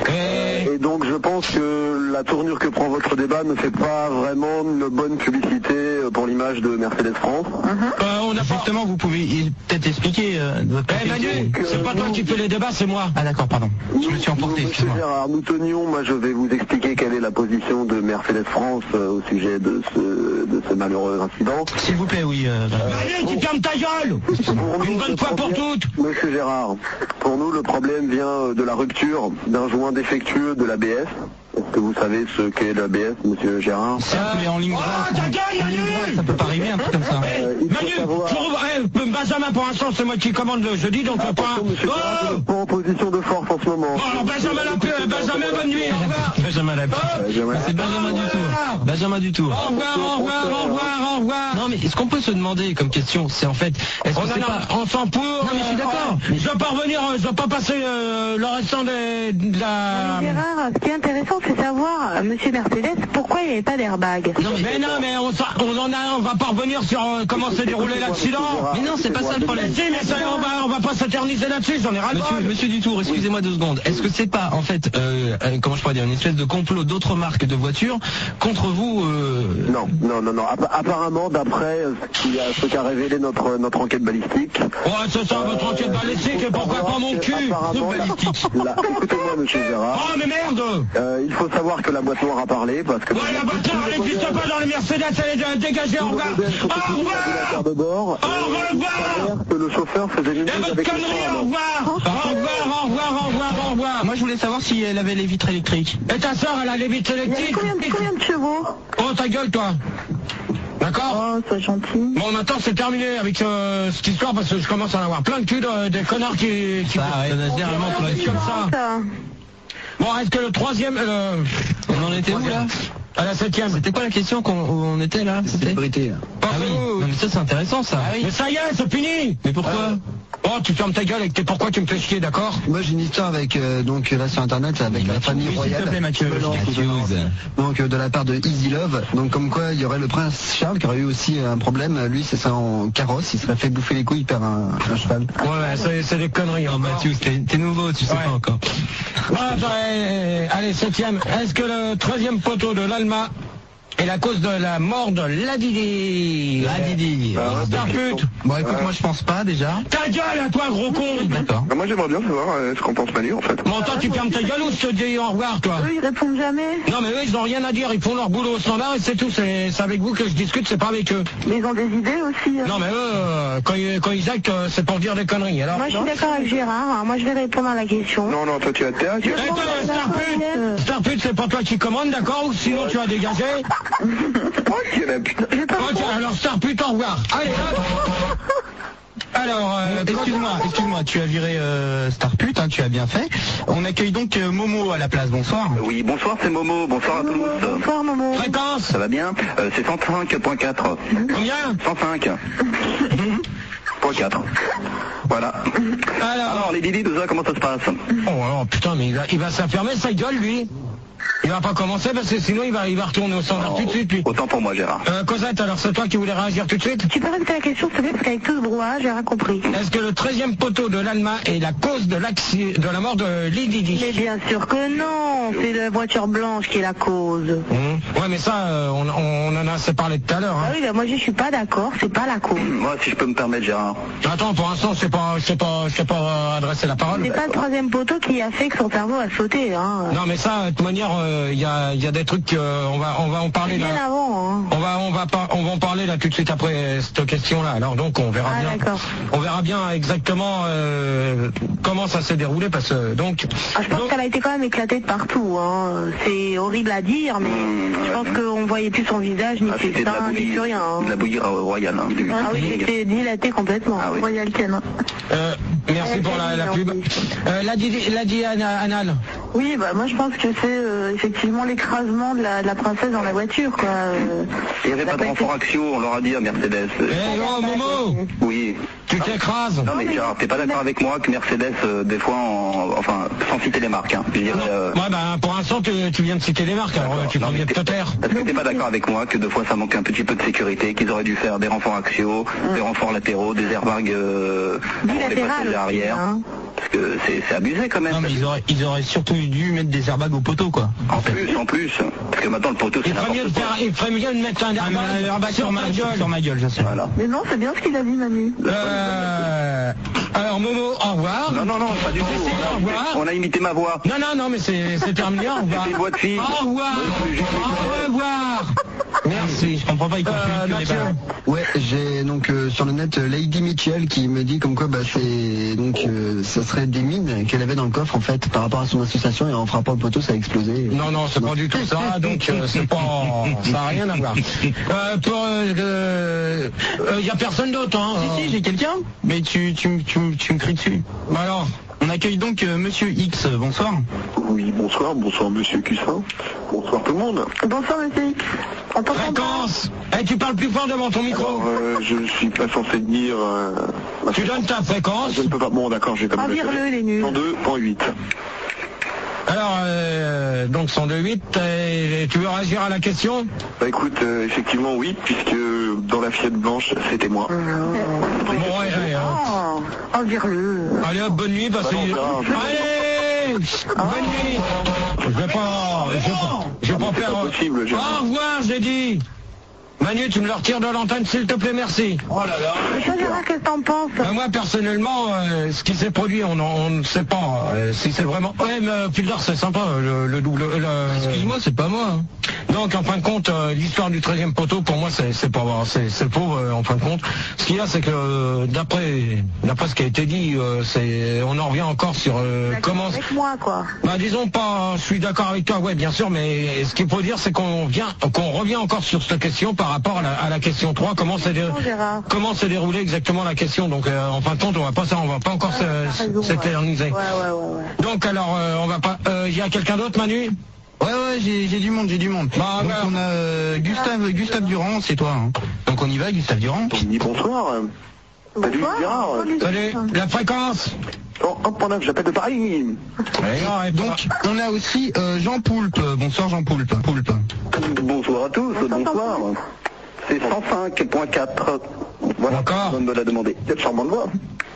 Et... Et donc je pense que la tournure que prend votre débat ne fait pas vraiment une bonne publicité pour l'image de Mercedes France. Euh, on a pas... Justement, vous pouvez y- peut-être expliquer euh, votre Eh Manu, position. c'est pas toi qui fais les débats, c'est moi. Ah d'accord, pardon. Je me suis emporté, Monsieur excuse-moi. Gérard, nous tenions, moi je vais vous expliquer quelle est la position de Mercedes France euh, au sujet de ce, de ce malheureux incident. S'il vous plaît, oui. euh, bah, Manu, tu fermes ta gueule. Pour Une nous, bonne le fois pour problème- toutes. Monsieur Gérard, pour nous le problème vient euh, de la rupture d'un joint défectueux de l'A B S. Est-ce que vous savez ce qu'est l'A B S, monsieur Gérard? certes, mais en ligne droite, Oh, ta gueule, en ligne Manu. droite, ça peut pas arriver un truc comme ça. Euh, il faut Manu, savoir- pour... eh, Benjamin, pour l'instant, c'est moi qui commande le jeudi, donc... Attention, point... monsieur Gérard, Oh vous n'êtes pas en position de force en ce moment. Bon, alors Benjamin, la... Benjamin, bonne nuit, au revoir. Benjamin Lapierre. Euh, j'aimerais- C'est Benjamin Dutour. Benjamin Dutour. Au revoir, au revoir, au revoir, au revoir. Non mais ce qu'on peut se demander comme question, c'est en fait, est-ce On, que en c'est a- pas... on s'en pour. Non, mais je suis d'accord. euh, Je vais pas revenir, euh, je vais pas passer euh, le restant des- de la... Gérard, ce qui est intéressant, c'est savoir, euh, monsieur Mercedes, pourquoi il n'y avait pas d'airbag. Non, Mais non, mais on, s'en- on en a, on va pas revenir sur euh, comment s'est déroulé l'accident. Mais non, c'est pas ça le Mais problème. si, mais ça, on va, on va pas s'éterniser là-dessus, j'en ai ras le Monsieur, bol. monsieur Dutour, excusez-moi deux secondes. Est-ce que c'est pas en fait, euh, euh, comment je pourrais dire, une espèce de complot d'autres marques de voitures contre vous euh... Non, non, non, non. App- apparemment, d'après euh, ce qui a- ce qu'a révélé notre, notre enquête balistique. Ouais, c'est ça, votre enquête balistique, et pourquoi pas mon cul Apparemment, la- la- écoutez-moi, monsieur Gérard. Oh, mais merde. Euh, il faut savoir que la boîte noire a parlé parce que. Ouais, la voiture, elle n'existe pas dans les Mercedes, elle est dégagée, au revoir. Au revoir. de bord. Au revoir. Que le chauffeur faisait Et minute votre avec connerie, le au revoir. Au revoir, au revoir, au revoir, au revoir. Moi, je voulais savoir si elle avait les vitres électriques. Et ta soeur, elle a les vitres Il y avait électriques. combien, de- combien de chevaux? Oh, ta gueule, toi. D'accord. Oh, sois gentil. Bon, maintenant, c'est terminé avec euh, cette histoire parce que je commence à en avoir plein de cul de, des connards qui... qui... Ça arrive généralement sur la C'est comme ça. Ça. Bon, est-ce que le troisième... euh, On en était où là? À la septième. C'était quoi la question qu'on où on était là? C'était Sécurité. Ah oui. Non, mais ça c'est intéressant ça. Mais ça y est, c'est fini. Mais pourquoi? Oh, tu fermes ta gueule avec tes pourquoi tu me fais chier, d'accord? Moi j'ai une histoire avec, euh, donc là sur internet, avec la famille royale. S'il te plaît, Mathieu. Donc euh, de la part de Easy Love. Donc comme quoi il y aurait le prince Charles qui aurait eu aussi un problème. Lui c'est ça en carrosse, il serait fait bouffer les couilles par un, un cheval. Ouais, ouais, c'est, c'est des conneries. Non, Mathieu, t'es, t'es nouveau, tu sais Ouais. pas encore. Ah, bah, euh, allez, septième. Est-ce que le treizième poteau de l'Alma est la cause de la mort de Ladidi? Ladidi. Starpute. Bon, écoute, moi je pense pas déjà. Ta gueule à toi, gros con. D'accord. Moi j'aimerais bien savoir euh, ce qu'en pense Manu en fait. Bon, toi, tu fermes ta gueule ou je te dis au revoir, toi? Eux, ils répondent jamais. Non, mais eux, ils ont rien à dire. Ils font leur boulot au standard et c'est tout. C'est, c'est avec vous que je discute, c'est pas avec eux. Mais ils ont des idées aussi. hein. Non, mais eux, euh, quand ils, quand ils actent, euh, c'est pour dire des conneries. Alors. Moi, je suis d'accord avec Gérard. hein. Moi, je vais répondre à la question. Non, non, toi tu as terre. Eh, toi, Starpute, Starpute, c'est pas toi qui commande, d'accord? Ou sinon tu vas dégager. Oh, quelle a putain. Ok, alors Starpute, au revoir. Allez, hop. Alors, euh, Excuse-moi, excuse-moi, tu as viré euh, Starpute, hein, tu as bien fait. On accueille donc euh, Momo à la place, bonsoir. Oui, bonsoir, c'est Momo, bonsoir à tous. Bonsoir, Momo. fréquence. Ça va bien euh, C'est cent cinq virgule quatre. Combien? cent cinq virgule quatre. Voilà. Alors, Alors, les Didi, tout ça, comment ça se passe? oh, alors, putain, mais il va, il va s'enfermer sa gueule, lui. Il va pas commencer parce que sinon il va, il va retourner au standard tout de suite, lui. Autant pour moi, Gérard. Euh, Cosette, alors c'est toi qui voulais réagir tout de suite? Tu peux répéter la question, s'il te plaît, parce qu'avec tout ce brouhaha, j'ai rien compris. Est-ce que le treizième poteau de l'Alma est la cause de, de la mort de Lididi? Mais bien sûr que non, c'est la voiture blanche qui est la cause. Mmh. Ouais, mais ça, euh, on, on en a assez parlé tout à l'heure. Hein. Ah oui, bah moi je suis pas d'accord, c'est pas la cause. Moi, si je peux me permettre, Gérard. Attends, pour l'instant, c'est pas, c'est pas, c'est pas euh, adresser la parole. C'est pas le troisième poteau qui a fait que son cerveau a sauté. Hein. Non, mais ça, de toute manière, il euh, y, a, y a des trucs, euh, on va, on va en parler là. Bien avant. Hein. On va, on va pas, on va en parler là tout de suite après cette question-là. Alors donc, on verra Ah, bien. d'accord. On verra bien exactement euh, comment ça s'est déroulé parce que donc. Ah, je pense donc, qu'elle a été quand même éclatée de partout. Hein. C'est horrible à dire, mais je pense qu'on voyait plus son visage, ni Ah, ses c'était de la seins, ni bouillie, plus rien. Hein. de la bouillie royale. Hein. Ah oui, c'était dilaté complètement. Ah oui. Royal Ken. euh, merci pour la, la pub. Euh, la dit, la dit anal. Oui, bah moi je pense que c'est euh, effectivement l'écrasement de la, de la princesse dans la voiture, quoi. Euh, Il n'y avait pas de renfort Axio, on leur a dit à Mercedes. Eh oh Momo, Oui. tu t'écrases. Non mais Gérard, t'es pas d'accord avec moi que Mercedes, euh, des fois, en, enfin, sans citer les marques, hein, je dirais... Euh... Ouais, bah pour l'instant, tu, tu viens de citer les marques, alors tu Non, prends mais bien de te t'es- taire. Est-ce que t'es pas d'accord avec moi que deux fois ça manque un petit peu de sécurité, qu'ils auraient dû faire des renforts axiaux, des renforts latéraux, des airbags euh, pour les Bilatéral passagers aussi, arrière? hein. Parce que c'est c'est abusé quand même. Non, mais ils auraient, ils auraient surtout dû mettre des airbags au poteau, quoi. En plus, en plus. Parce que maintenant le poteau c'est Il ferait mieux de n'importe quoi. faire, il ferait mieux de mettre un Ah, mais un airbag airbag sur ma gueule. sur ma gueule, je sais. Voilà. Mais non, c'est bien ce qu'il a dit, Manu. Euh, alors Momo, au revoir. Non, non, non, pas du tout. Au revoir. On a imité ma voix. Non, non, non, mais c'est c'est terminé, au revoir. C'était une voix de fille. Au revoir. Au revoir. Merci, je comprends pas, il Euh, continue que les Mathieu. balles. Ouais, j'ai donc euh, sur le net euh, Lady Mitchell qui me dit comme quoi bah c'est donc euh, ça serait des mines qu'elle avait dans le coffre en fait par rapport à son association et en frappant le poteau ça a explosé. Non, non, c'est pas du tout ça, donc euh, c'est pas, ça n'a rien à voir. Euh, pour, euh, euh, euh, y a personne d'autre, hein. Si, si, j'ai quelqu'un, mais tu, tu, tu, tu me cries dessus. Bah alors, On accueille donc euh, Monsieur X, bonsoir. Oui, bonsoir, bonsoir Monsieur Cussin. Bonsoir tout le monde. Bonsoir, monsieur X. On t'entend pas. fréquence. Eh, tu parles plus fort devant ton micro. Alors, euh, je ne suis pas censé dire... Euh, ma Tu donnes ta fréquence. Je ne peux pas... Bon, d'accord, j'ai quand Ah, même... vire-le, il est nul. cent deux virgule huit. Alors, euh, donc cent deux virgule huit, et tu veux réagir à la question? Bah écoute, euh, effectivement oui, puisque dans la Fiat blanche, c'était moi. Bon, ouais, ouais, hein. Oh, oh, vire-le. Allez hop, bonne nuit, parce que... Bah non, Gérard, Allez, bonne nuit. Je vais pas... Je vais pas, je vais pas c'est faire... pas possible, Gérard. Au revoir, j'ai dit. Manu, tu me le retires de l'antenne, s'il te plaît, merci. Oh là là. Mais toi, Gérard, qu'est-ce que t'en penses? Ben, moi, personnellement, euh, ce qui s'est produit, on en- on ne sait pas euh, si c'est vraiment... Ouais, mais euh, Pulgar, c'est sympa, le, le double... le- Excuse-moi, c'est pas moi. hein. Donc, en fin de compte, euh, l'histoire du treizième poteau, pour moi, c'est c'est pas c'est c'est faux, euh, en fin de compte. Ce qu'il y a, c'est que euh, d'après d'après ce qui a été dit, euh, c'est on en revient encore sur euh, D'accord comment... avec moi, quoi. Bah, disons pas, je suis d'accord avec toi, ouais, bien sûr, mais ce qu'il faut dire, c'est qu'on vient, qu'on revient encore sur cette question par rapport à la, à la question trois, comment s'est dé- Non, Gérard. comment s'est déroulée exactement la question. Donc, euh, en fin de compte, on va pas ça, on va pas encore Ah, t'as se- raison, s'éterniser. Ouais, ouais, ouais, ouais. Donc, alors, euh, on va pas. Il y a quelqu'un d'autre, Manu? Ouais, ouais, j'ai j'ai du monde, j'ai du monde. Bah, donc bah. on a euh, Gustave, Gustave Durand, c'est toi. Hein. Donc on y va, Gustave Durand. On dit bonsoir. Salut Gérard. Salut, la fréquence. Oh, un point neuf, j'appelle de Paris. Et donc, on a aussi euh, Jean Poulpe. Bonsoir Jean Poulpe. Poulpe. Bonsoir à tous, bonsoir. C'est cent cinq point quatre. Voilà, encore. On me l'a demandé. Quelle charmante voix.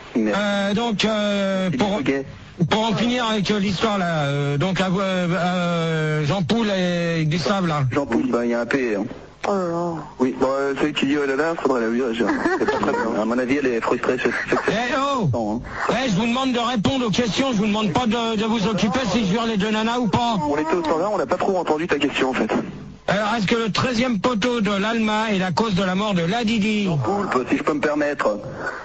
Euh, donc, euh, pour, pour en finir avec euh, l'histoire là, euh, donc à, euh, euh, Jean Poul et Gustave là. Jean Poul, ben il y a un P. Hein. Oh là là. Oui, bon, euh, celui qui dit oh là là, faudrait la virer. C'est pas très bien. À mon avis, elle est frustrée. C'est, c'est, c'est... Eh oh non, hein. Eh, je vous demande de répondre aux questions, je vous demande pas de, de vous occuper si je vire les deux nanas ou pas. On était au standard, on n'a pas trop entendu ta question en fait. Alors, est-ce que le treizième poteau de l'Alma est la cause de la mort de Ladidi? Jean Poulpe, si je peux me permettre.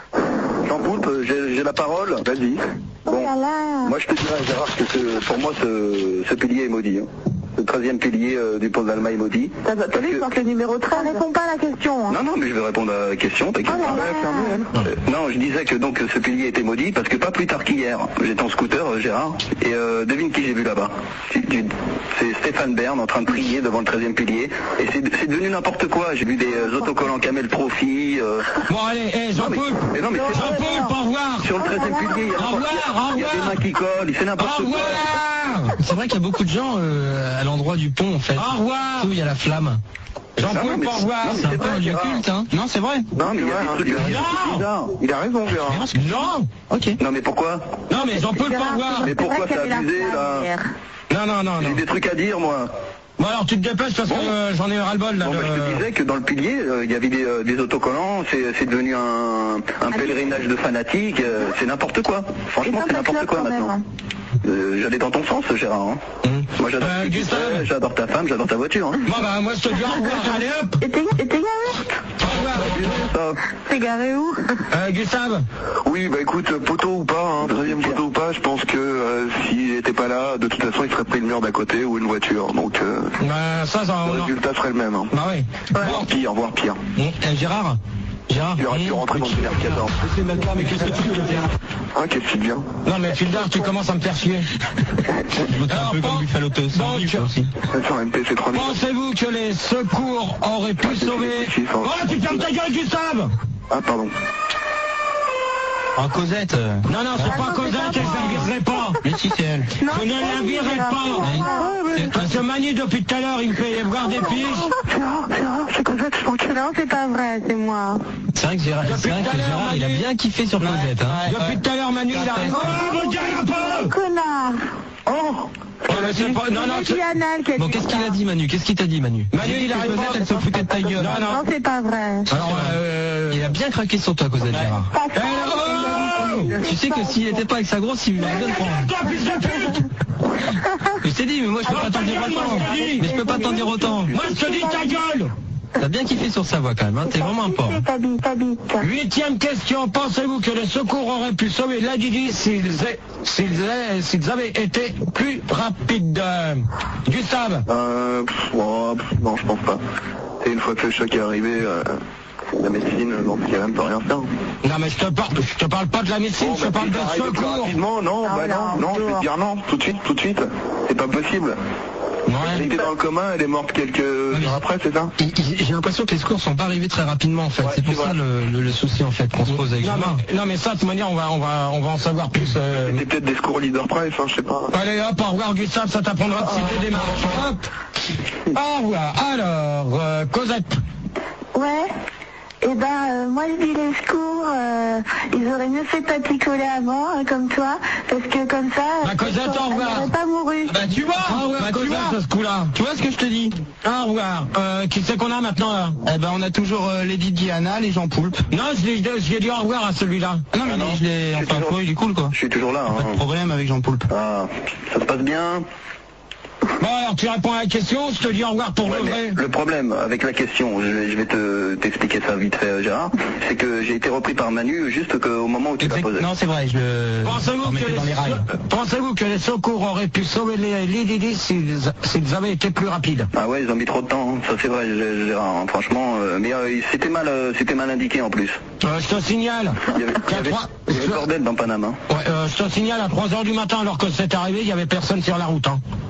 Jean Poulpe, j'ai, j'ai la parole. Vas-y. Bon, moi je te dirais Gérard que ce, pour moi ce, ce pilier est maudit. Hein. Le treizième pilier euh, du pont d'Alma est maudit. T'as pas vu que le numéro treize répond pas à la question. Hein. Non, non, mais je vais répondre à la question, t'inquiète Oh pas. Euh, non, je disais que donc ce pilier était maudit parce que pas plus tard qu'hier, j'étais en scooter, euh, Gérard, et euh, devine qui j'ai vu là-bas. C'est, c'est Stéphane Bern en train de prier devant le treizième pilier, et c'est, c'est devenu n'importe quoi. J'ai vu des euh, autocollants Camel Trophy. Euh... Bon allez, hey, Jean Poulpe. Mais non, mais c'est Jean Poulpe, au revoir. Sur le treizième pilier, il y a, au revoir, il y a des mains qui collent, il fait n'importe quoi. C'est vrai qu'il y a beaucoup de gens euh, à l'endroit du pont en fait. Au revoir. Où il y a la flamme. Jean Poulpe, au revoir. C'est un peu un lieu culte, hein. Non, c'est vrai. Non, mais il y a des trucs bizarres. Il a raison, Gérard. Non. Ok. Non, mais pourquoi? Non, mais Jean Poulpe, au revoir. Mais pourquoi c'est abusé là? Non, non, non, non. J'ai des trucs à dire, moi. Bon alors tu te dépêches parce que euh, j'en ai un ras-le-bol là. Bon, de... bah, je te disais que dans le pilier, euh, il y avait des, euh, des autocollants, c'est, c'est devenu un, un pèlerinage de fanatiques, euh, c'est n'importe quoi. Franchement, c'est n'importe quoi maintenant. Euh, j'allais dans ton sens, Gérard. Hein. Mmh. Moi j'adore, euh, Gustave. Fais, j'adore ta femme, j'adore ta voiture. Hein. Bon bah moi je te dis au revoir, allez hop. Et t'es, et t'es garé? Au revoir. T'es garé où? Euh, Gustave. Oui, bah écoute, poteau ou pas, hein, deuxième poteau ou pas, je pense que euh, s'il était pas là, de toute façon il serait pris le mur d'à côté ou une voiture. Donc euh, bah, ça, ça, le résultat serait le même. Hein. Bah oui. Voire pire, voire pire. Mmh. Euh, Gérard Gérard Tu aurais pu rentrer dans le R quatorze. Mais qu'est-ce que tu veux faire? Hein, qu'est-ce qui te vient? Non mais Fildar, tu commences à me faire chier. C'est un peu comme Buffalo Toast aussi. Sur M P C trois mille. Pensez-vous que les secours auraient pu sauver... Oh, tu fermes ta gueule, Gustave! Ah, pardon. En Cosette. Non, non, c'est pas Cosette, je ne la virerai pas. Mais si, c'est elle. Je ne la virerai pas. Parce que Manu, depuis tout à l'heure, il me fait voir des piges. Gérard, Gérard, c'est Cosette, je pense que non, c'est pas vrai, c'est moi. C'est vrai que Gérard, c'est vrai que Gérard il a bien kiffé sur Cosette. Hein. Depuis tout à l'heure, Manu, il arrive. Oh, regarde un peu. Connard. Oh. C'est pas... Non, non, c'est... Bon, qu'est-ce qu'il a dit, Manu? Qu'est-ce qu'il t'a dit, Manu? Manu, il arrive pas. Elle se foutait de ta gueule. Non, non, c'est pas vrai. Alors, euh... il a bien craqué sur toi, Cosette, Gérard. Tu sais que s'il était pas avec sa grosse, il me la donne prendre. Je t'ai dit, mais moi je peux pas t'en dire autant. Mais je peux pas t'en dire autant. Moi je te dis ta gueule. T'as bien kiffé sur sa voix quand même, hein. T'es vraiment un porc. Huitième question, pensez-vous que les secours auraient pu sauver Ladidi s'ils, s'ils, s'ils avaient été plus rapides? Gustave. Euh, pff, oh, pff, non, je pense pas. Et une fois que le choc est arrivé, euh, la médecine, dans ce cas-là, ne peut rien faire. Non mais je te parle, je te parle pas de la médecine, bon, je te bah, parle de secours. Rapidement, non, ah, bah non, non, non, je vais te dire non, tout de suite, tout de suite. C'est pas possible. Ouais. Elle était dans le coma, elle est morte quelques heures après, c'est ça? J'ai l'impression que les secours sont pas arrivés très rapidement en fait. Ouais, c'est pour c'est ça le, le, le souci en fait qu'on se pose avec non, Gérard. mais, non mais ça de toute manière on va on va on va en savoir plus. Euh... C'était peut-être des secours leader price, hein, je sais pas. Allez hop, au revoir Gustave, ça t'apprendra de citer des marches. Hop. Au revoir. Alors, euh, Cosette. Ouais. Eh ben, euh, moi je dis les secours, euh, ils auraient mieux fait pas picoler avant, hein, comme toi, parce que comme ça, bah, Cosette, au revoir. elle n'aurait pas mouru. Bah tu vois, au revoir, bah, tu vois, ce coup-là. Tu vois ce que je te dis? Au revoir. Euh, qui c'est qu'on a maintenant là? Eh ben, on a toujours euh, Lady Diana, les Jean Poulpe. Non, je l'ai, je l'ai dit au revoir à celui-là. Non, mais ah, non, je l'ai, enfin, toujours... il est cool quoi. Je suis toujours là. Pas hein. de problème avec Jean Poulpe. Ah, ça se passe bien. Bon alors tu réponds à la question, je te dis au revoir pour ouais, le vrai. Le problème avec la question, je vais, je vais te, t'expliquer ça vite fait Gérard, c'est que j'ai été repris par Manu juste qu'au moment où tu l'as posé. Non c'est vrai, je le... Pensez-vous que, les... les Pensez-vous que les secours auraient pu sauver les Lididi s'ils, s'ils avaient été plus rapides? Ah ouais, ils ont mis trop de temps, hein. Ça c'est vrai Gérard, hein, franchement, euh, mais euh, c'était mal euh, c'était mal indiqué en plus. Euh, je te signale. Il y avait, il y avait, trois... il y avait bordel dans Panama. Ouais, euh, je te signale à trois heures du matin alors que c'est arrivé, il y avait personne sur la route. Hein.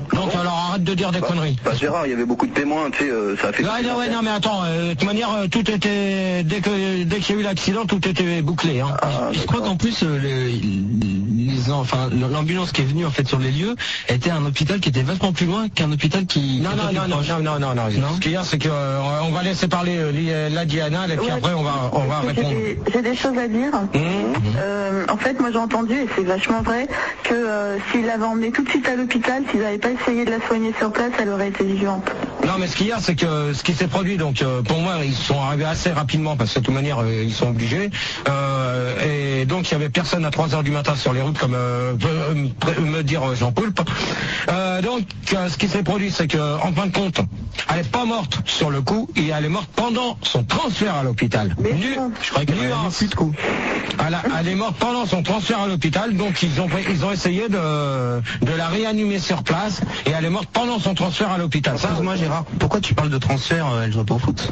Donc alors arrête de dire des bah, conneries. Bah Gérard, il y avait beaucoup de témoins, tu sais, euh, ça a fait... Ouais, non, ouais, non, mais attends, euh, de toute manière, euh, tout était, dès que dès qu'il y a eu l'accident, tout était bouclé. Hein. Ah, je crois qu'en plus, euh, les, les, enfin, l'ambulance qui est venue en fait sur les lieux était un hôpital qui était vachement plus loin qu'un hôpital qui... Non, non, non, non, non, non, non, non, non. Ce qu'il y a, c'est que euh, on va laisser parler euh, la Diana, et puis ouais, après on va, on va répondre. J'ai des choses à dire. Mmh. Euh, en fait, moi j'ai entendu, et c'est vachement vrai, que euh, s'il l'avait emmenée tout de suite à l'hôpital, s'ils n'avaient pas essayé de la soigner sur place, elle aurait été vivante. Non, mais ce qu'il y a, c'est que ce qui s'est produit, donc euh, pour moi, ils sont arrivés assez rapidement, parce que de toute manière, euh, ils sont obligés. Euh, et donc, il y avait personne à trois heures du matin sur les routes, comme euh, peut me dire Jean Poulpe. Euh, donc, euh, ce qui s'est produit, c'est que, en fin de compte, elle n'est pas morte sur le coup, et elle est morte pendant son transfert à l'hôpital. Nu, je crois qu'elle a plus de coup. Elle, elle est morte pendant son transfert à l'hôpital, donc ils ont, ils ont essayé de, de la réanimer sur place, et elle est morte pendant son transfert à l'hôpital. Ça, moi, Gérard, pourquoi tu parles de transfert, euh, elle joue pas au foot?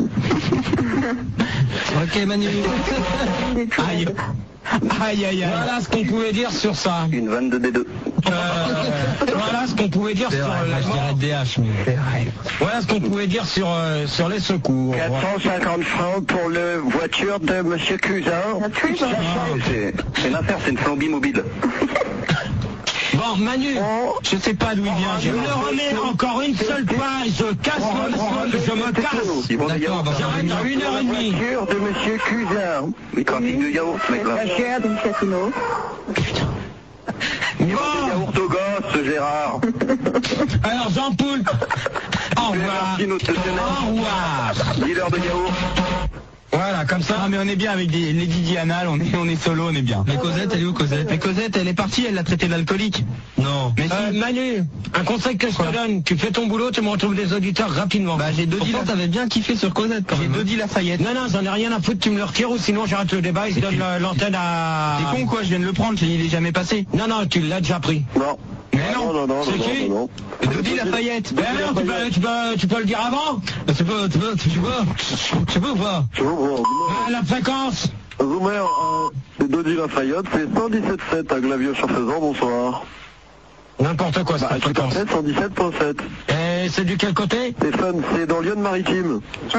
Ok, Manu. Aïe. Aïe, aïe, aïe. Voilà ce qu'on pouvait dire sur ça. Une vanne de D deux. Euh, voilà ce qu'on pouvait dire sur vrai, la moi, je dirais D H, mais... Voilà ce qu'on pouvait dire sur, euh, sur les secours. quatre cent cinquante francs pour la voiture de Monsieur Cousin. C'est une affaire, c'est une flambie mobile. Bon, Manu, oh. je sais pas d'où il vient. Je le remets encore une seule fois, je casse oh, le sol, je me casse. D'accord, j'arrête dans une heure et demie. Voiture de Monsieur Cousin. Mais trafic de yaourt, mec là. La chair d'une Catino. Il vend des yaourts aux gosses, Gérard. Alors, Jean Poulpe, au revoir. Au revoir. Dealer de yaourt. Voilà, comme ça. Ah, mais on est bien avec des Lady Diana, on est, on est solo, on est bien. Mais Cosette, elle est où, Cosette? Mais Cosette, elle est partie, elle l'a traité d'alcoolique. Non. Mais euh, si. Manu, un conseil que je te donne, tu fais ton boulot, tu me retrouves des auditeurs rapidement. Bah, j'ai deux dit Pourtant, t'avais bien kiffé sur Cosette, quand J'ai même. deux dit Lafayette. Non, non, j'en ai rien à foutre, tu me le retires ou sinon j'arrête le débat et je donne l'antenne à... T'es con, quoi, je viens de le prendre, il est jamais passé. Non, non, tu l'as déjà pris. Non. Mais non, non, non, c'est non, qui non, non. Dodi Lafayette. Ben non, tu peux, tu, peux, tu peux le dire avant. Tu peux, tu peux, tu peux, tu peux ou pas? Je vous vois. Ah, la fréquence. Zoomer, euh, c'est Dodi Lafayette, c'est cent dix-sept virgule sept à Glavieux-sur-Faisan, bonsoir. N'importe quoi, Bah, cette tout à fréquence. fait, cent dix-sept virgule sept. Et c'est du quel côté? C'est fun, c'est dans Lyon-Maritime.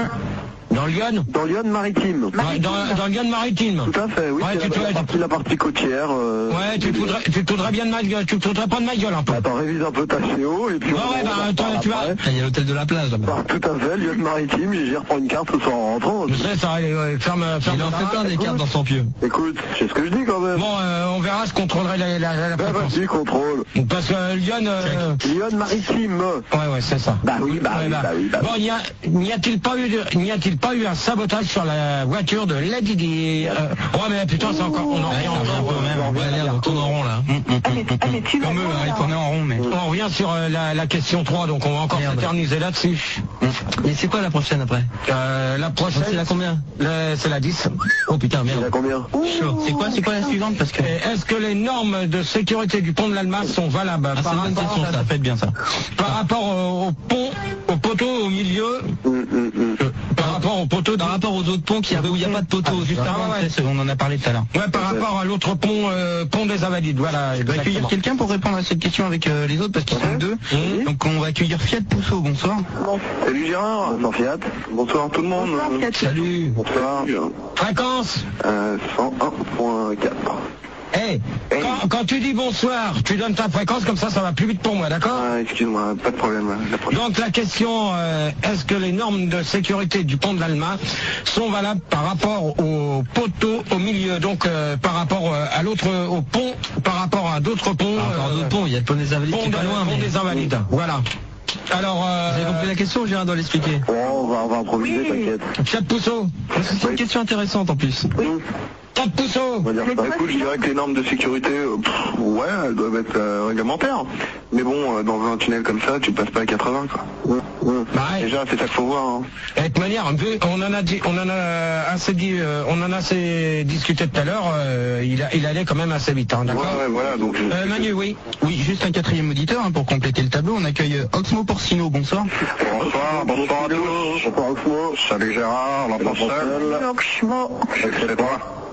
Dans Lyon? Dans Lyon-Maritime. Ouais, dans, dans Lyon maritime. Tout à fait, oui. Ouais, c'est tu, la, tu, la, partie, la partie côtière. Euh, ouais, tu te voudrais, tu te voudrais bien de ma gueule, tu te voudrais pas de ma gueule un peu. Attends, révise un peu ta C O et puis... Ouais, ouais, bah, toi, tu vas... Il y a l'hôtel de la plage, là-bas. Bah, tout à fait, Lyon-Maritime, j'y reprends une carte ce soir en rentrant. Je sais, ça, allez, ouais, ferme, ferme. Il en fait plein des cartes dans son pieu. Écoute, c'est ce que je dis quand même. Bon, euh, on verra, je contrôlerai la, la, la, la Bah, fréquence. vas-y, contrôle. Parce que Lyon... Euh... Lyon-Maritime. Ouais, ouais, c'est ça. Bah oui, bah, Ouais, oui, bah. bah oui, bah oui. Bon, n'y a, n'y a-t-il pas eu, de, n'y a-t-il pas eu un sabotage sur la voiture de Lady Di? euh... Ouais, mais putain, c'est encore, on en revient encore. On va aller, on tourne en rond, là. Ah, mais, ah, mais tu vas Comme eux, voir, hein, ils là. tournaient en rond, mais... On revient sur euh, la, la question trois, donc on va encore Merde. s'éterniser là-dessus. Et c'est quoi la prochaine après? Euh, la prochaine, C'est la combien? le- c'est la dix. Oh putain, Il y a merde. combien? C'est quoi, c'est quoi la suivante? Parce que... Et Est-ce que les normes de sécurité du pont de l'Alma sont valables Ah, c'est par, une bonne rapport, question, Ça, ça fait bien, ça. par rapport au, au pont, au poteau au milieu, Hum, hum, hum. euh, par rapport au poteau Par rapport aux autres ponts qui où il n'y a pas de poteau, Juste Ah, avant, ouais. c'est- on en a parlé tout à l'heure. Ouais, par rapport à l'autre pont, euh, pont des Invalides, voilà. On va accueillir exactement. quelqu'un pour répondre à cette question avec euh, les autres parce qu'ils sont deux. Mhm. Donc on va accueillir Fiat Pousseau, bonsoir. Salut Gérard. Bonsoir Fiat. Bonsoir tout le monde. Bonsoir, Fiat. Salut. Bonsoir. Fréquence. Euh, cent un virgule quatre. Hey, quand, quand tu dis bonsoir, tu donnes ta fréquence, comme ça, ça va plus vite pour moi, d'accord? Ah, excuse-moi, pas de problème. La prochaine. Donc la question, euh, est-ce que les normes de sécurité du pont de l'Alma sont valables par rapport au poteau au milieu, donc euh, par rapport euh, à l'autre, au pont, par rapport à d'autres ponts, Par rapport à d'autres ponts, il y a le pont des Invalides pont, qui est pas de- loin, pont mais... des Invalides, voilà. Alors, Vous avez compris euh, la question ou Gérard doit l'expliquer? Bon, on va, on va improviser, Oui. t'inquiète. Fiat Pousseau, C'est une question intéressante en plus. Fiat Pousseau, On va dire Bah ça. écoute, je dirais que les normes de sécurité, euh, pff, ouais, elles doivent être euh, réglementaires. Mais bon, euh, dans un tunnel comme ça, tu passes pas à quatre-vingts, quoi. bah, ouais. Déjà, c'est ça qu'il faut voir. Hein. Et de toute manière, vu- on en a dit, on en a assez dit, euh, on en a assez discuté tout à l'heure. euh, il, a- il allait quand même assez vite, hein, Ouais, d'accord. ouais, voilà. Donc, je- Euh, Manu, oui. Oui, juste un quatrième auditeur hein, pour compléter le tableau. On accueille euh, Oxmo Porcino, bonsoir. Bonsoir, bonsoir à tous. Bonsoir Oxmo. Salut Gérard, l'enfant seul. Donc, je m'en- Je sais pas.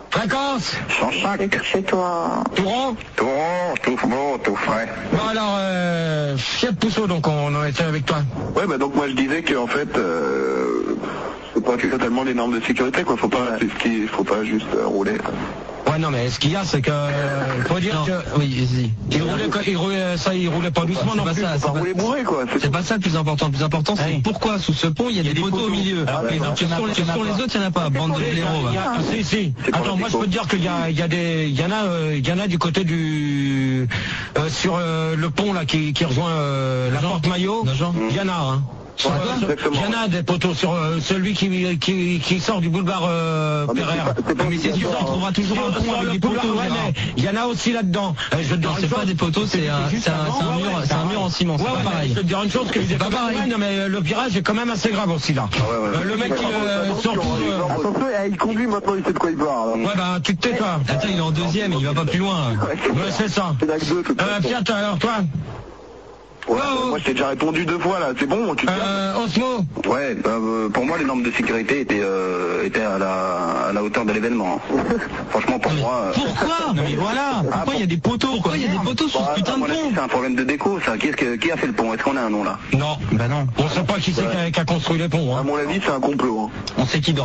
Fréquence cent cinq. Chez toi. Tout rond Tout rond, tout beau, tout frais. Bon alors, euh, Fiat Pousseau, donc on en était avec toi. Ouais, bah donc moi je disais qu'en fait, euh, c'est pas totalement les normes de sécurité, quoi. Faut pas, c'est ce qui, faut pas juste euh, rouler. Ouais, non, mais ce qu'il y a, c'est que, euh, faut dire Non. que, Oui, vas-y. il roulait, il roulait, ça, il roulait pas doucement non pas plus. ça, Faut pas rouler bourré, quoi. C'est pas ça le plus important. Le plus important, c'est Oui. pourquoi sous ce pont il y a, des, poteaux, au milieu. Alors, les, les autres, sur il y en a les, pas, il y en a sur les pas. autres, il n'y en a pas. Bande de Il y a- blaireaux. il y a- va. ah, si, si. C'est pour Attends, le moi je déco. peux te dire qu'il y a, il y a des, il y en a, euh, il y en a du côté du, euh, sur euh, le pont là qui, qui rejoint euh, la porte Maillot. Nageur. Il y en a, hein. Sur, Ouais, euh, exactement. il y en a des poteaux sur euh, celui qui, qui, qui sort du boulevard euh, Ah, mais Pereire. c'est pas- c'est pas Mais c'est sûr, on trouvera toujours un pont avec des poteaux. Ouais, mais il y en a aussi là-dedans. Euh, je vais te dire Non, une c'est pas chose, des poteaux, c'est un, juste c'est un, avant. c'est un Ouais, mur, ouais, c'est un mur en ciment. C'est Ouais, pas ouais, pareil. Je vais te dire une chose que C'est pas pareil. Ouais, non, mais le virage est quand même assez grave aussi là. ouais, ouais. Euh, le mec qui euh, Attention, surtout. hein, euh, Attention, il conduit maintenant, il sait de quoi il parle. Ouais, bah tu te tais toi. Attends, il est en deuxième, il va pas plus loin. Ouais, c'est ça. C'est d'acte deux, de toute Euh, façon. Fiat, alors toi Ouais, moi je t'ai déjà répondu deux fois là, c'est bon, tu te calmes. euh, Osmo Ouais, bah, euh, pour moi les normes de sécurité étaient, euh, étaient à, la, à la hauteur de l'événement. Franchement pour moi... euh, Pourquoi Non mais voilà. Pourquoi il y a des poteaux Pourquoi il y a des poteaux sur bah, ce putain à de mon avis, pont c'est un problème de déco ça. Qui, est-ce que, qui a fait le pont? Est-ce qu'on a un nom là? Non. Bah non. On sait pas qui c'est qui a- qui a construit les ponts. À Hein. mon avis, c'est un complot. Hein. On sait qui dort.